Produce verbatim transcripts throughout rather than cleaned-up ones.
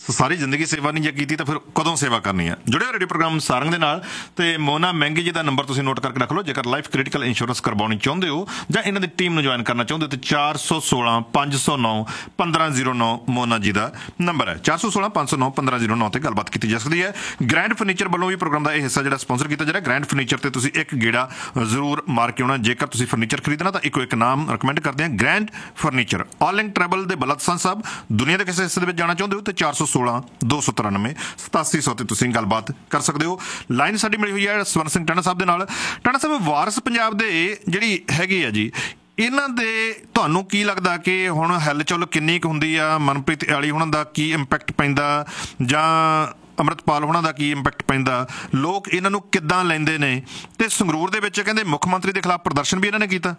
ਸਾਰੀ ਜ਼ਿੰਦਗੀ ਸੇਵਾ ਨਹੀਂ ਜੇ ਕੀਤੀ ਤਾਂ ਫਿਰ ਕਦੋਂ ਸੇਵਾ ਕਰਨੀ ਹੈ। ਜੁੜਿਆ ਰੇਡੀਓ ਪ੍ਰੋਗਰਾਮ ਸਾਰੰਗ ਦੇ ਨਾਲ। ਤੇ ਮੋਨਾ ਮਹਿੰਗੀ ਜੀ ਦਾ ਨੰਬਰ ਤੁਸੀਂ ਨੋਟ ਕਰਕੇ ਰੱਖ ਲਓ ਜੇਕਰ ਲਾਈਫ ਕ੍ਰਿਟੀਕਲ ਇੰਸ਼ੋਰੈਂਸ ਕਰਵਾਉਣੀ ਚਾਹੁੰਦੇ ਹੋ ਜਾਂ ਇਹਨਾਂ ਦੀ ਟੀਮ ਨੂੰ ਜੁਆਇਨ ਕਰਨਾ ਚਾਹੁੰਦੇ ਹੋ। ਤੇ ਚਾਰ ਸੌ ਸੋਲਾਂ ਪੰਜ ਸੌ ਨੌ ਪੰਦਰਾਂ ਜ਼ੀਰੋ ਨੌ ਮੋਨਾ ਜੀ ਦਾ ਨੰਬਰ ਹੈ। ਚਾਰ ਸੌ ਸੋਲਾਂ ਪੰਜ ਸੌ ਨੌ ਪੰਦਰਾਂ ਜ਼ੀਰੋ ਨੌ ਤੇ ਗੱਲਬਾਤ ਕੀਤੀ ਜਾ ਸਕਦੀ ਹੈ। ਗ੍ਰੈਂਡ ਫਰਨੀਚਰ ਵੱਲੋਂ ਵੀ ਪ੍ਰੋਗਰਾਮ ਦਾ ਇਹ ਹਿੱਸਾ ਜਿਹੜਾ ਸਪਾਂਸਰ ਕੀਤਾ ਜਾ ਰਿਹਾ। ਗ੍ਰੈਂਡ ਫਰਨੀਚਰ ਤੇ ਤੁਸੀਂ ਇੱਕ ਗੇੜਾ ਜ਼ਰੂਰ ਮਾਰ ਕੇ ਆਉਣਾ ਜੇਕਰ ਤੁਸੀਂ ਫਰਨੀਚਰ ਖਰੀਦਣਾ ਤਾਂ ਇੱਕੋ ਇੱਕ ਨਾਮ ਰਿਕਮੈਂਡ ਕਰਦੇ ਹਾਂ, ਗ੍ਰੈਂਡ ਫਰਨੀਚਰ। ਆਲਿੰਗ ਟਰੈਵਲ ਦੇ ਬਲਦਸਨ ਸਾਹਿਬ ਦੁਨੀਆ ਦੇ ਕਿਸੇ ਹਿੱਸੇ ਦੇ ਵਿੱਚ ਜਾਣਾ ਚਾਹੁੰਦੇ ਹੋ ਤੇ ਚਾਰ ਸੌ ਸੋਲਾਂ ਦੋ ਸੌ ਤਰਾਨਵੇਂ ਸਤਾਸੀ ਸੌ ਤੇ ਤੁਸੀਂ ਗੱਲਬਾਤ ਕਰ ਸਕਦੇ ਹੋ। ਲਾਈਨ ਸਾਡੀ ਮਿਲੀ ਹੋਈ ਹੈ ਸਵਰਨ ਸਿੰਘ ਟਾਣਾ ਸਾਹਿਬ ਦੇ ਨਾਲ। ਟਾਣਾ ਸਾਹਿਬ, ਵਾਰਸ ਪੰਜਾਬ ਦੇ ਜਿਹੜੀ ਹੈਗੀ ਆ ਜੀ, ਇਹਨਾਂ ਦੇ ਤੁਹਾਨੂੰ ਕੀ ਲੱਗਦਾ ਕਿ ਹੁਣ ਹਿਲਚੁਲ ਕਿੰਨੀ ਕੁ ਹੁੰਦੀ ਆ? ਮਨਪ੍ਰੀਤ ਆਲੀ ਹੁਣਾਂ ਦਾ ਕੀ ਇੰਪੈਕਟ ਪੈਂਦਾ ਜਾਂ ਅੰਮ੍ਰਿਤਪਾਲ ਹੁਣਾਂ ਦਾ ਕੀ ਇੰਪੈਕਟ ਪੈਂਦਾ? ਲੋਕ ਇਹਨਾਂ ਨੂੰ ਕਿੱਦਾਂ ਲੈਂਦੇ ਨੇ? ਤੇ ਸੰਗਰੂਰ ਦੇ ਵਿੱਚ ਕਹਿੰਦੇ ਮੁੱਖ ਮੰਤਰੀ ਦੇ ਖਿਲਾਫ ਪ੍ਰਦਰਸ਼ਨ ਵੀ ਇਹਨਾਂ ਨੇ ਕੀਤਾ।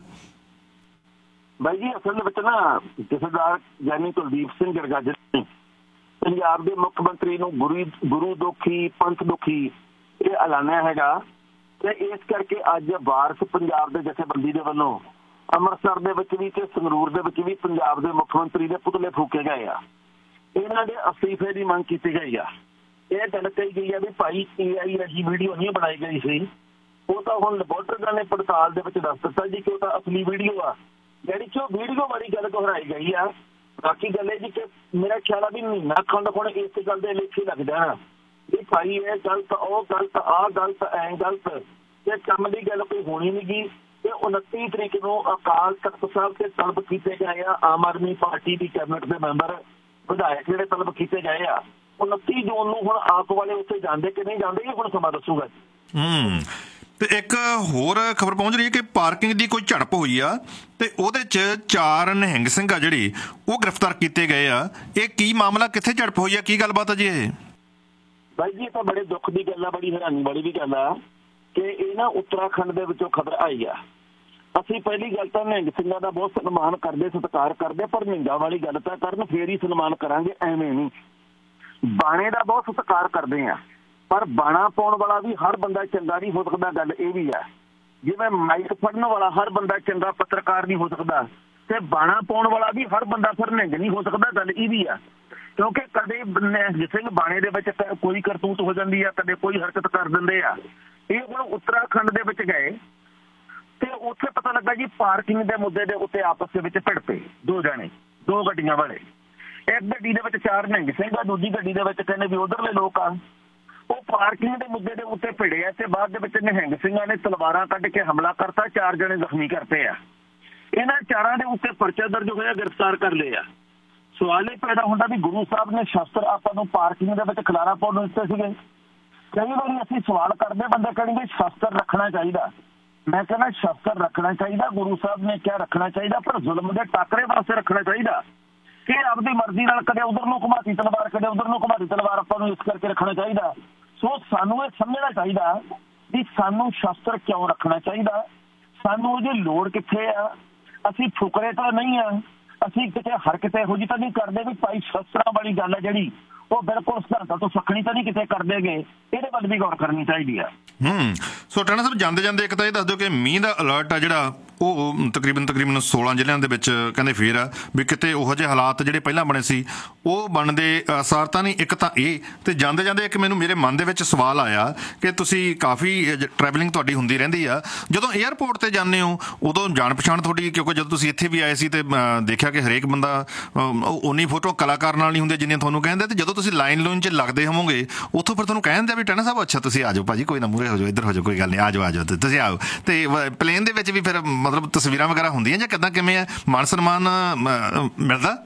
ਬਾਈ ਜੀ, ਅਸਲ ਦੇ ਵਿੱਚ ਨਾ ਜਥੇਦਾਰ ਗਿਆਨੀ ਕੁਲਦੀਪ ਸਿੰਘ ਗਰਗਾਜਰ ਨੇ ਪੰਜਾਬ ਦੇ ਮੁੱਖ ਮੰਤਰੀ ਨੂੰ ਗੁਰੂ ਗੁਰੂ ਦੁਖੀ ਪੰਥ ਦੁਖੀ ਇਹ ਐਲਾਨਿਆ ਹੈਗਾ। ਤੇ ਇਸ ਕਰਕੇ ਅੱਜ ਵਾਰਸ ਪੰਜਾਬ ਦੇ ਜਥੇਬੰਦੀ ਦੇ ਵੱਲੋਂ ਅੰਮ੍ਰਿਤਸਰ ਦੇ ਵਿੱਚ ਵੀ ਤੇ ਸੰਗਰੂਰ ਦੇ ਵਿੱਚ ਵੀ ਪੰਜਾਬ ਦੇ ਮੁੱਖ ਮੰਤਰੀ ਦੇ ਪੁਤਲੇ ਫੂਕੇ ਗਏ ਆ। ਇਹਨਾਂ ਦੇ ਅਸਤੀਫੇ ਦੀ ਮੰਗ ਕੀਤੀ ਗਈ ਆ। ਇਹ ਗੱਲ ਕਹੀ ਗਈ ਆ ਵੀ ਭਾਈ ਏ ਆਈ ਰਹੀ ਵੀਡੀਓ ਨਹੀਂ ਬਣਾਈ ਗਈ ਸੀ, ਉਹ ਤਾਂ ਹੁਣ ਲੈਬੋਰਟਰੀਆਂ ਨੇ ਪੜਤਾਲ ਦੇ ਵਿੱਚ ਦੱਸ ਦਿੱਤਾ ਜੀ ਕਿ ਉਹ ਤਾਂ ਅਸਲੀ ਵੀਡੀਓ ਆ, ਜਿਹੜੀ ਕਿ ਉਹ ਵੀਡੀਓ ਵਾਲੀ ਗੱਲ ਦੁਹਰਾਈ ਗਈ ਆ। ਬਾਕੀ ਗੱਲ ਇਹ ਜੀ ਕਿ ਮੇਰਾ ਖਿਆਲ ਆ ਵੀ ਮਹੀਨਾ ਖੰਡ ਹੁਣ ਇਸ ਗੱਲ ਦੇ ਲੇਖੇ ਲੱਗ ਜਾਣਾ ਵੀ ਭਾਈ ਇਹ ਗਲਤ, ਉਹ ਗਲਤ, ਆਹ ਗਲਤ, ਐਂ ਗਲਤ, ਤੇ ਕੰਮ ਦੀ ਗੱਲ ਕੋਈ ਹੋਣੀ ਨੀ ਗੀ। ਤੇ ਉਨੱਤੀ ਤਰੀਕ ਨੂੰ ਅਕਾਲ ਤਖ਼ਤ ਸਾਹਿਬ ਤੇ ਤਲਬ ਕੀਤੇ ਗਏ ਆ ਆਮ ਆਦਮੀ ਪਾਰਟੀ ਦੀ ਕੈਬਨਿਟ ਦੇ ਮੈਂਬਰ ਵਿਧਾਇਕ ਜਿਹੜੇ ਤਲਬ ਕੀਤੇ ਗਏ ਆ। ਉਨੱਤੀ ਜੂਨ ਨੂੰ ਹੁਣ ਆਪ ਵਾਲੇ ਉੱਥੇ ਜਾਂਦੇ ਕਿ ਨਹੀਂ ਜਾਂਦੇ, ਇਹ ਹੁਣ ਸਮਾਂ ਦੱਸੂਗਾ। ਹੂੰ ਤੇ ਇੱਕ ਹੋਰ ਖਬਰ ਪਹੁੰਚ ਰਹੀ ਹੈ ਕਿ ਪਾਰਕਿੰਗ ਦੀ ਕੋਈ ਝੜਪ ਹੋਈ ਆ ਤੇ ਉਹਦੇ 'ਚ ਚਾਰ ਨਿਹੰਗ ਸਿੰਘ ਆ ਜਿਹੜੇ ਉਹ ਗ੍ਰਿਫਤਾਰ ਕੀਤੇ ਗਏ ਆ। ਇਹ ਕੀ ਮਾਮਲਾ, ਕਿੱਥੇ ਝੜਪ ਹੋਈ ਆ, ਕੀ ਗੱਲਬਾਤ ਆ ਜੀ ਇਹ? ਬਾਈ ਜੀ, ਇਹ ਤਾਂ ਬੜੇ ਦੁੱਖ ਦੀ ਗੱਲ ਆ, ਬੜੀ ਹੈਰਾਨੀ ਵਾਲੀ ਵੀ ਗੱਲ ਆ ਕਿ ਇਹ ਨਾ ਉੱਤਰਾਖੰਡ ਦੇ ਵਿੱਚੋਂ ਖਬਰ ਆਈ ਆ। ਅਸੀਂ ਪਹਿਲੀ ਗੱਲ ਤਾਂ ਨਿਹੰਗ ਸਿੰਘਾਂ ਦਾ ਬਹੁਤ ਸਨਮਾਨ ਕਰਦੇ, ਸਤਿਕਾਰ ਕਰਦੇ, ਪਰ ਨਿਹੰਗਾਂ ਵਾਲੀ ਗੱਲ ਤਾਂ ਕਰਨ ਫੇਰ ਹੀ ਸਨਮਾਨ ਕਰਾਂਗੇ, ਐਵੇਂ ਨਹੀਂ। ਬਾਣੇ ਦਾ ਬਹੁਤ ਸਤਿਕਾਰ ਕਰਦੇ ਆ, ਪਰ ਬਾਣਾ ਪਾਉਣ ਵਾਲਾ ਵੀ ਹਰ ਬੰਦਾ ਚੰਗਾ ਨਹੀਂ ਹੋ ਸਕਦਾ। ਗੱਲ ਇਹ ਵੀ ਹੈ, ਜਿਵੇਂ ਮਾਈਕ ਫੜਨ ਵਾਲਾ ਹਰ ਬੰਦਾ ਚੰਗਾ ਪੱਤਰਕਾਰ ਨਹੀਂ ਹੋ ਸਕਦਾ, ਤੇ ਬਾਣਾ ਪਾਉਣ ਵਾਲਾ ਵੀ ਹਰ ਬੰਦਾ ਫਿਰ ਨਿਹੰਗ ਨਹੀਂ ਹੋ ਸਕਦਾ। ਗੱਲ ਇਹ ਵੀ ਆ, ਕਿਉਂਕਿ ਕਦੇ ਨਿਹੰਗ ਸਿੰਘ ਬਾਣੇ ਦੇ ਵਿੱਚ ਕੋਈ ਕਰਤੂਤ ਹੋ ਜਾਂਦੀ ਆ, ਕਦੇ ਕੋਈ ਹਰਕਤ ਕਰ ਦਿੰਦੇ ਆ। ਇਹ ਹੁਣ ਉੱਤਰਾਖੰਡ ਦੇ ਵਿੱਚ ਗਏ ਤੇ ਉੱਥੇ ਪਤਾ ਲੱਗਾ ਜੀ ਪਾਰਕਿੰਗ ਦੇ ਮੁੱਦੇ ਦੇ ਉੱਤੇ ਆਪਸ ਦੇ ਵਿੱਚ ਭਿੜ ਪਏ ਦੋ ਜਣੇ, ਦੋ ਗੱਡੀਆਂ ਵਾਲੇ। ਇੱਕ ਗੱਡੀ ਦੇ ਵਿੱਚ ਚਾਰ ਨਿਹੰਗ ਸਿੰਘ ਆ, ਦੂਜੀ ਗੱਡੀ ਦੇ ਵਿੱਚ ਕਹਿੰਦੇ ਵੀ ਉਧਰਲੇ ਲੋਕ ਆ। ਉਹ ਪਾਰਕਿੰਗ ਦੇ ਮੁੱਦੇ ਦੇ ਉੱਤੇ ਭਿੜੇ ਆ ਤੇ ਬਾਅਦ ਦੇ ਵਿੱਚ ਨਿਹੰਗ ਸਿੰਘਾਂ ਨੇ ਤਲਵਾਰਾਂ ਕੱਢ ਕੇ ਹਮਲਾ ਕਰਤਾ, ਚਾਰ ਜਣੇ ਜ਼ਖਮੀ ਕਰਤੇ ਆ। ਇਹਨਾਂ ਚਾਰਾਂ ਦੇ ਉੱਤੇ ਪਰਚਾ ਦਰਜ ਹੋਇਆ, ਗ੍ਰਿਫਤਾਰ ਕਰ ਲਏ ਆ। ਸਵਾਲ ਇਹ ਪੈਦਾ ਹੁੰਦਾ ਵੀ ਗੁਰੂ ਸਾਹਿਬ ਨੇ ਸ਼ਸਤਰ ਆਪਾਂ ਨੂੰ ਪਾਰਕਿੰਗ ਦੇ ਵਿੱਚ ਖਿਲਾਰਾ ਪਾਉਣ ਨੂੰ ਦਿੱਤੇ ਸੀਗੇ। ਕਈ ਵਾਰੀ ਅਸੀਂ ਸਵਾਲ ਕਰਦੇ, ਬੰਦੇ ਕਹਿਣਗੇ ਸ਼ਸਤਰ ਰੱਖਣਾ ਚਾਹੀਦਾ। ਮੈਂ ਕਹਿੰਦਾ ਸ਼ਸਤਰ ਰੱਖਣਾ ਚਾਹੀਦਾ, ਗੁਰੂ ਸਾਹਿਬ ਨੇ ਕਿਹਾ ਰੱਖਣਾ ਚਾਹੀਦਾ, ਪਰ ਜ਼ੁਲਮ ਦੇ ਟਾਕਰੇ ਵਾਸਤੇ ਰੱਖਣਾ ਚਾਹੀਦਾ ਕਿ ਆਪਦੀ ਮਰਜ਼ੀ ਨਾਲ ਕਦੇ ਉਧਰ ਨੂੰ ਘੁਮਾਤੀ ਤਲਵਾਰ, ਕਦੇ ਉਧਰ ਨੂੰ ਘੁਮਾਤੀ ਤਲਵਾਰ ਆਪਾਂ ਨੂੰ ਇਸ ਕਰਕੇ ਰੱਖਣਾ ਚਾਹੀਦਾ। ਸੋ ਸਾਨੂੰ ਇਹ ਸਮਝਣਾ ਚਾਹੀਦਾ ਵੀ ਸਾਨੂੰ ਸ਼ਸਤਰ ਕਿਉਂ ਰੱਖਣਾ ਚਾਹੀਦਾ, ਸਾਨੂੰ ਉਹਦੀ ਲੋੜ ਕਿੱਥੇ ਆ। ਅਸੀਂ ਫੁਕਰੇ ਤਾਂ ਨਹੀਂ ਆ, ਅਸੀਂ ਕਿਤੇ ਹਰਕਤ ਇਹੋ ਜਿਹੀ ਤਾਂ ਨਹੀਂ ਕਰਦੇ ਵੀ ਭਾਈ ਸ਼ਸਤਰਾਂ ਵਾਲੀ ਗੱਲ ਹੈ ਜਿਹੜੀ ਉਹ ਬਿਲਕੁਲ ਸਿਧਾਂਤਾਂ ਤੋਂ ਸੱਖਣੀ ਤਾਂ ਨਹੀਂ ਕਿਤੇ ਕਰਦੇ ਗਏ। ਇਹਦੇ ਵੱਲ ਵੀ ਗੌਰ ਕਰਨੀ ਚਾਹੀਦੀ ਆ। ਹੂੰ ਸੋ ਟਾਣਾ ਸਾਹਿਬ, ਜਾਂਦੇ ਜਾਂਦੇ ਇੱਕ ਤਾਂ ਇਹ ਦੱਸ ਦਿਓ ਕਿ ਮੀਂਹ ਦਾ ਅਲਰਟ ਆ ਜਿਹੜਾ ਉਹ ਤਕਰੀਬਨ ਤਕਰੀਬਨ ਸੋਲਾਂ ਜ਼ਿਲ੍ਹਿਆਂ ਦੇ ਵਿੱਚ ਕਹਿੰਦੇ ਫੇਰ ਆ ਵੀ ਕਿਤੇ ਉਹੋ ਜਿਹੇ ਹਾਲਾਤ ਜਿਹੜੇ ਪਹਿਲਾਂ ਬਣੇ ਸੀ ਉਹ ਬਣਨ ਦੇ ਆਸਾਰ ਤਾਂ ਨਹੀਂ। ਇੱਕ ਤਾਂ ਇਹ, ਤੇ ਜਾਂਦੇ ਜਾਂਦੇ ਇੱਕ ਮੈਨੂੰ ਮੇਰੇ ਮਨ ਦੇ ਵਿੱਚ ਸਵਾਲ ਆਇਆ ਕਿ ਤੁਸੀਂ ਕਾਫੀ ਟਰੈਵਲਿੰਗ ਤੁਹਾਡੀ ਹੁੰਦੀ ਰਹਿੰਦੀ ਆ, ਜਦੋਂ ਏਅਰਪੋਰਟ 'ਤੇ ਜਾਂਦੇ ਹੋ ਉਦੋਂ ਜਾਣ ਪਛਾਣ ਤੁਹਾਡੀ, ਕਿਉਂਕਿ ਜਦੋਂ ਤੁਸੀਂ ਇੱਥੇ ਵੀ ਆਏ ਸੀ ਤੇ ਦੇਖਿਆ ਕਿ ਹਰੇਕ ਬੰਦਾ ਉਨੀ ਫੋਟੋ ਕਲਾਕਾਰ ਨਾਲ ਨਹੀਂ ਹੁੰਦੇ ਜਿੰਨੀਆਂ ਤੁਹਾਨੂੰ ਕਹਿੰਦੇ, ਤੇ ਜਦੋਂ ਤੁਸੀਂ ਲਾਈਨ ਲੂਨ 'ਚ ਲੱਗਦੇ ਹੋਵੋਗੇ ਉੱਥੋਂ ਫਿਰ ਤੁਹਾਨੂੰ ਕਹਿੰਦੇ ਵੀ ਟਾਣਾ ਸਾਹਿਬ ਅੱਛਾ ਤੁਸੀਂ ਆ ਜਾਓ ਭਾਜੀ, ਕੋਈ ਨਾ ਮੂਹਰੇ ਹੋ ਜਾਓ, ਇੱਧਰ ਹੋ ਜਾਓ, ਕੋਈ ਗੱਲ ਨਹੀਂ, ਆ ਜਾਓ ਆ ਜਾਓ ਤੁਸੀਂ ਆਓ। ਤੇ ਪਲੇਨ ਦੇ ਵਿੱਚ ਵੀ ਫਿਰ ਮਤਲਬ ਤਸਵੀਰਾਂ ਵਗੈਰਾ ਹੁੰਦੀਆਂ ਜਾਂ ਕਿੱਦਾਂ, ਕਿਵੇਂ ਹੈ, ਮਾਨ ਸਨਮਾਨ ਮਿਲਦਾ?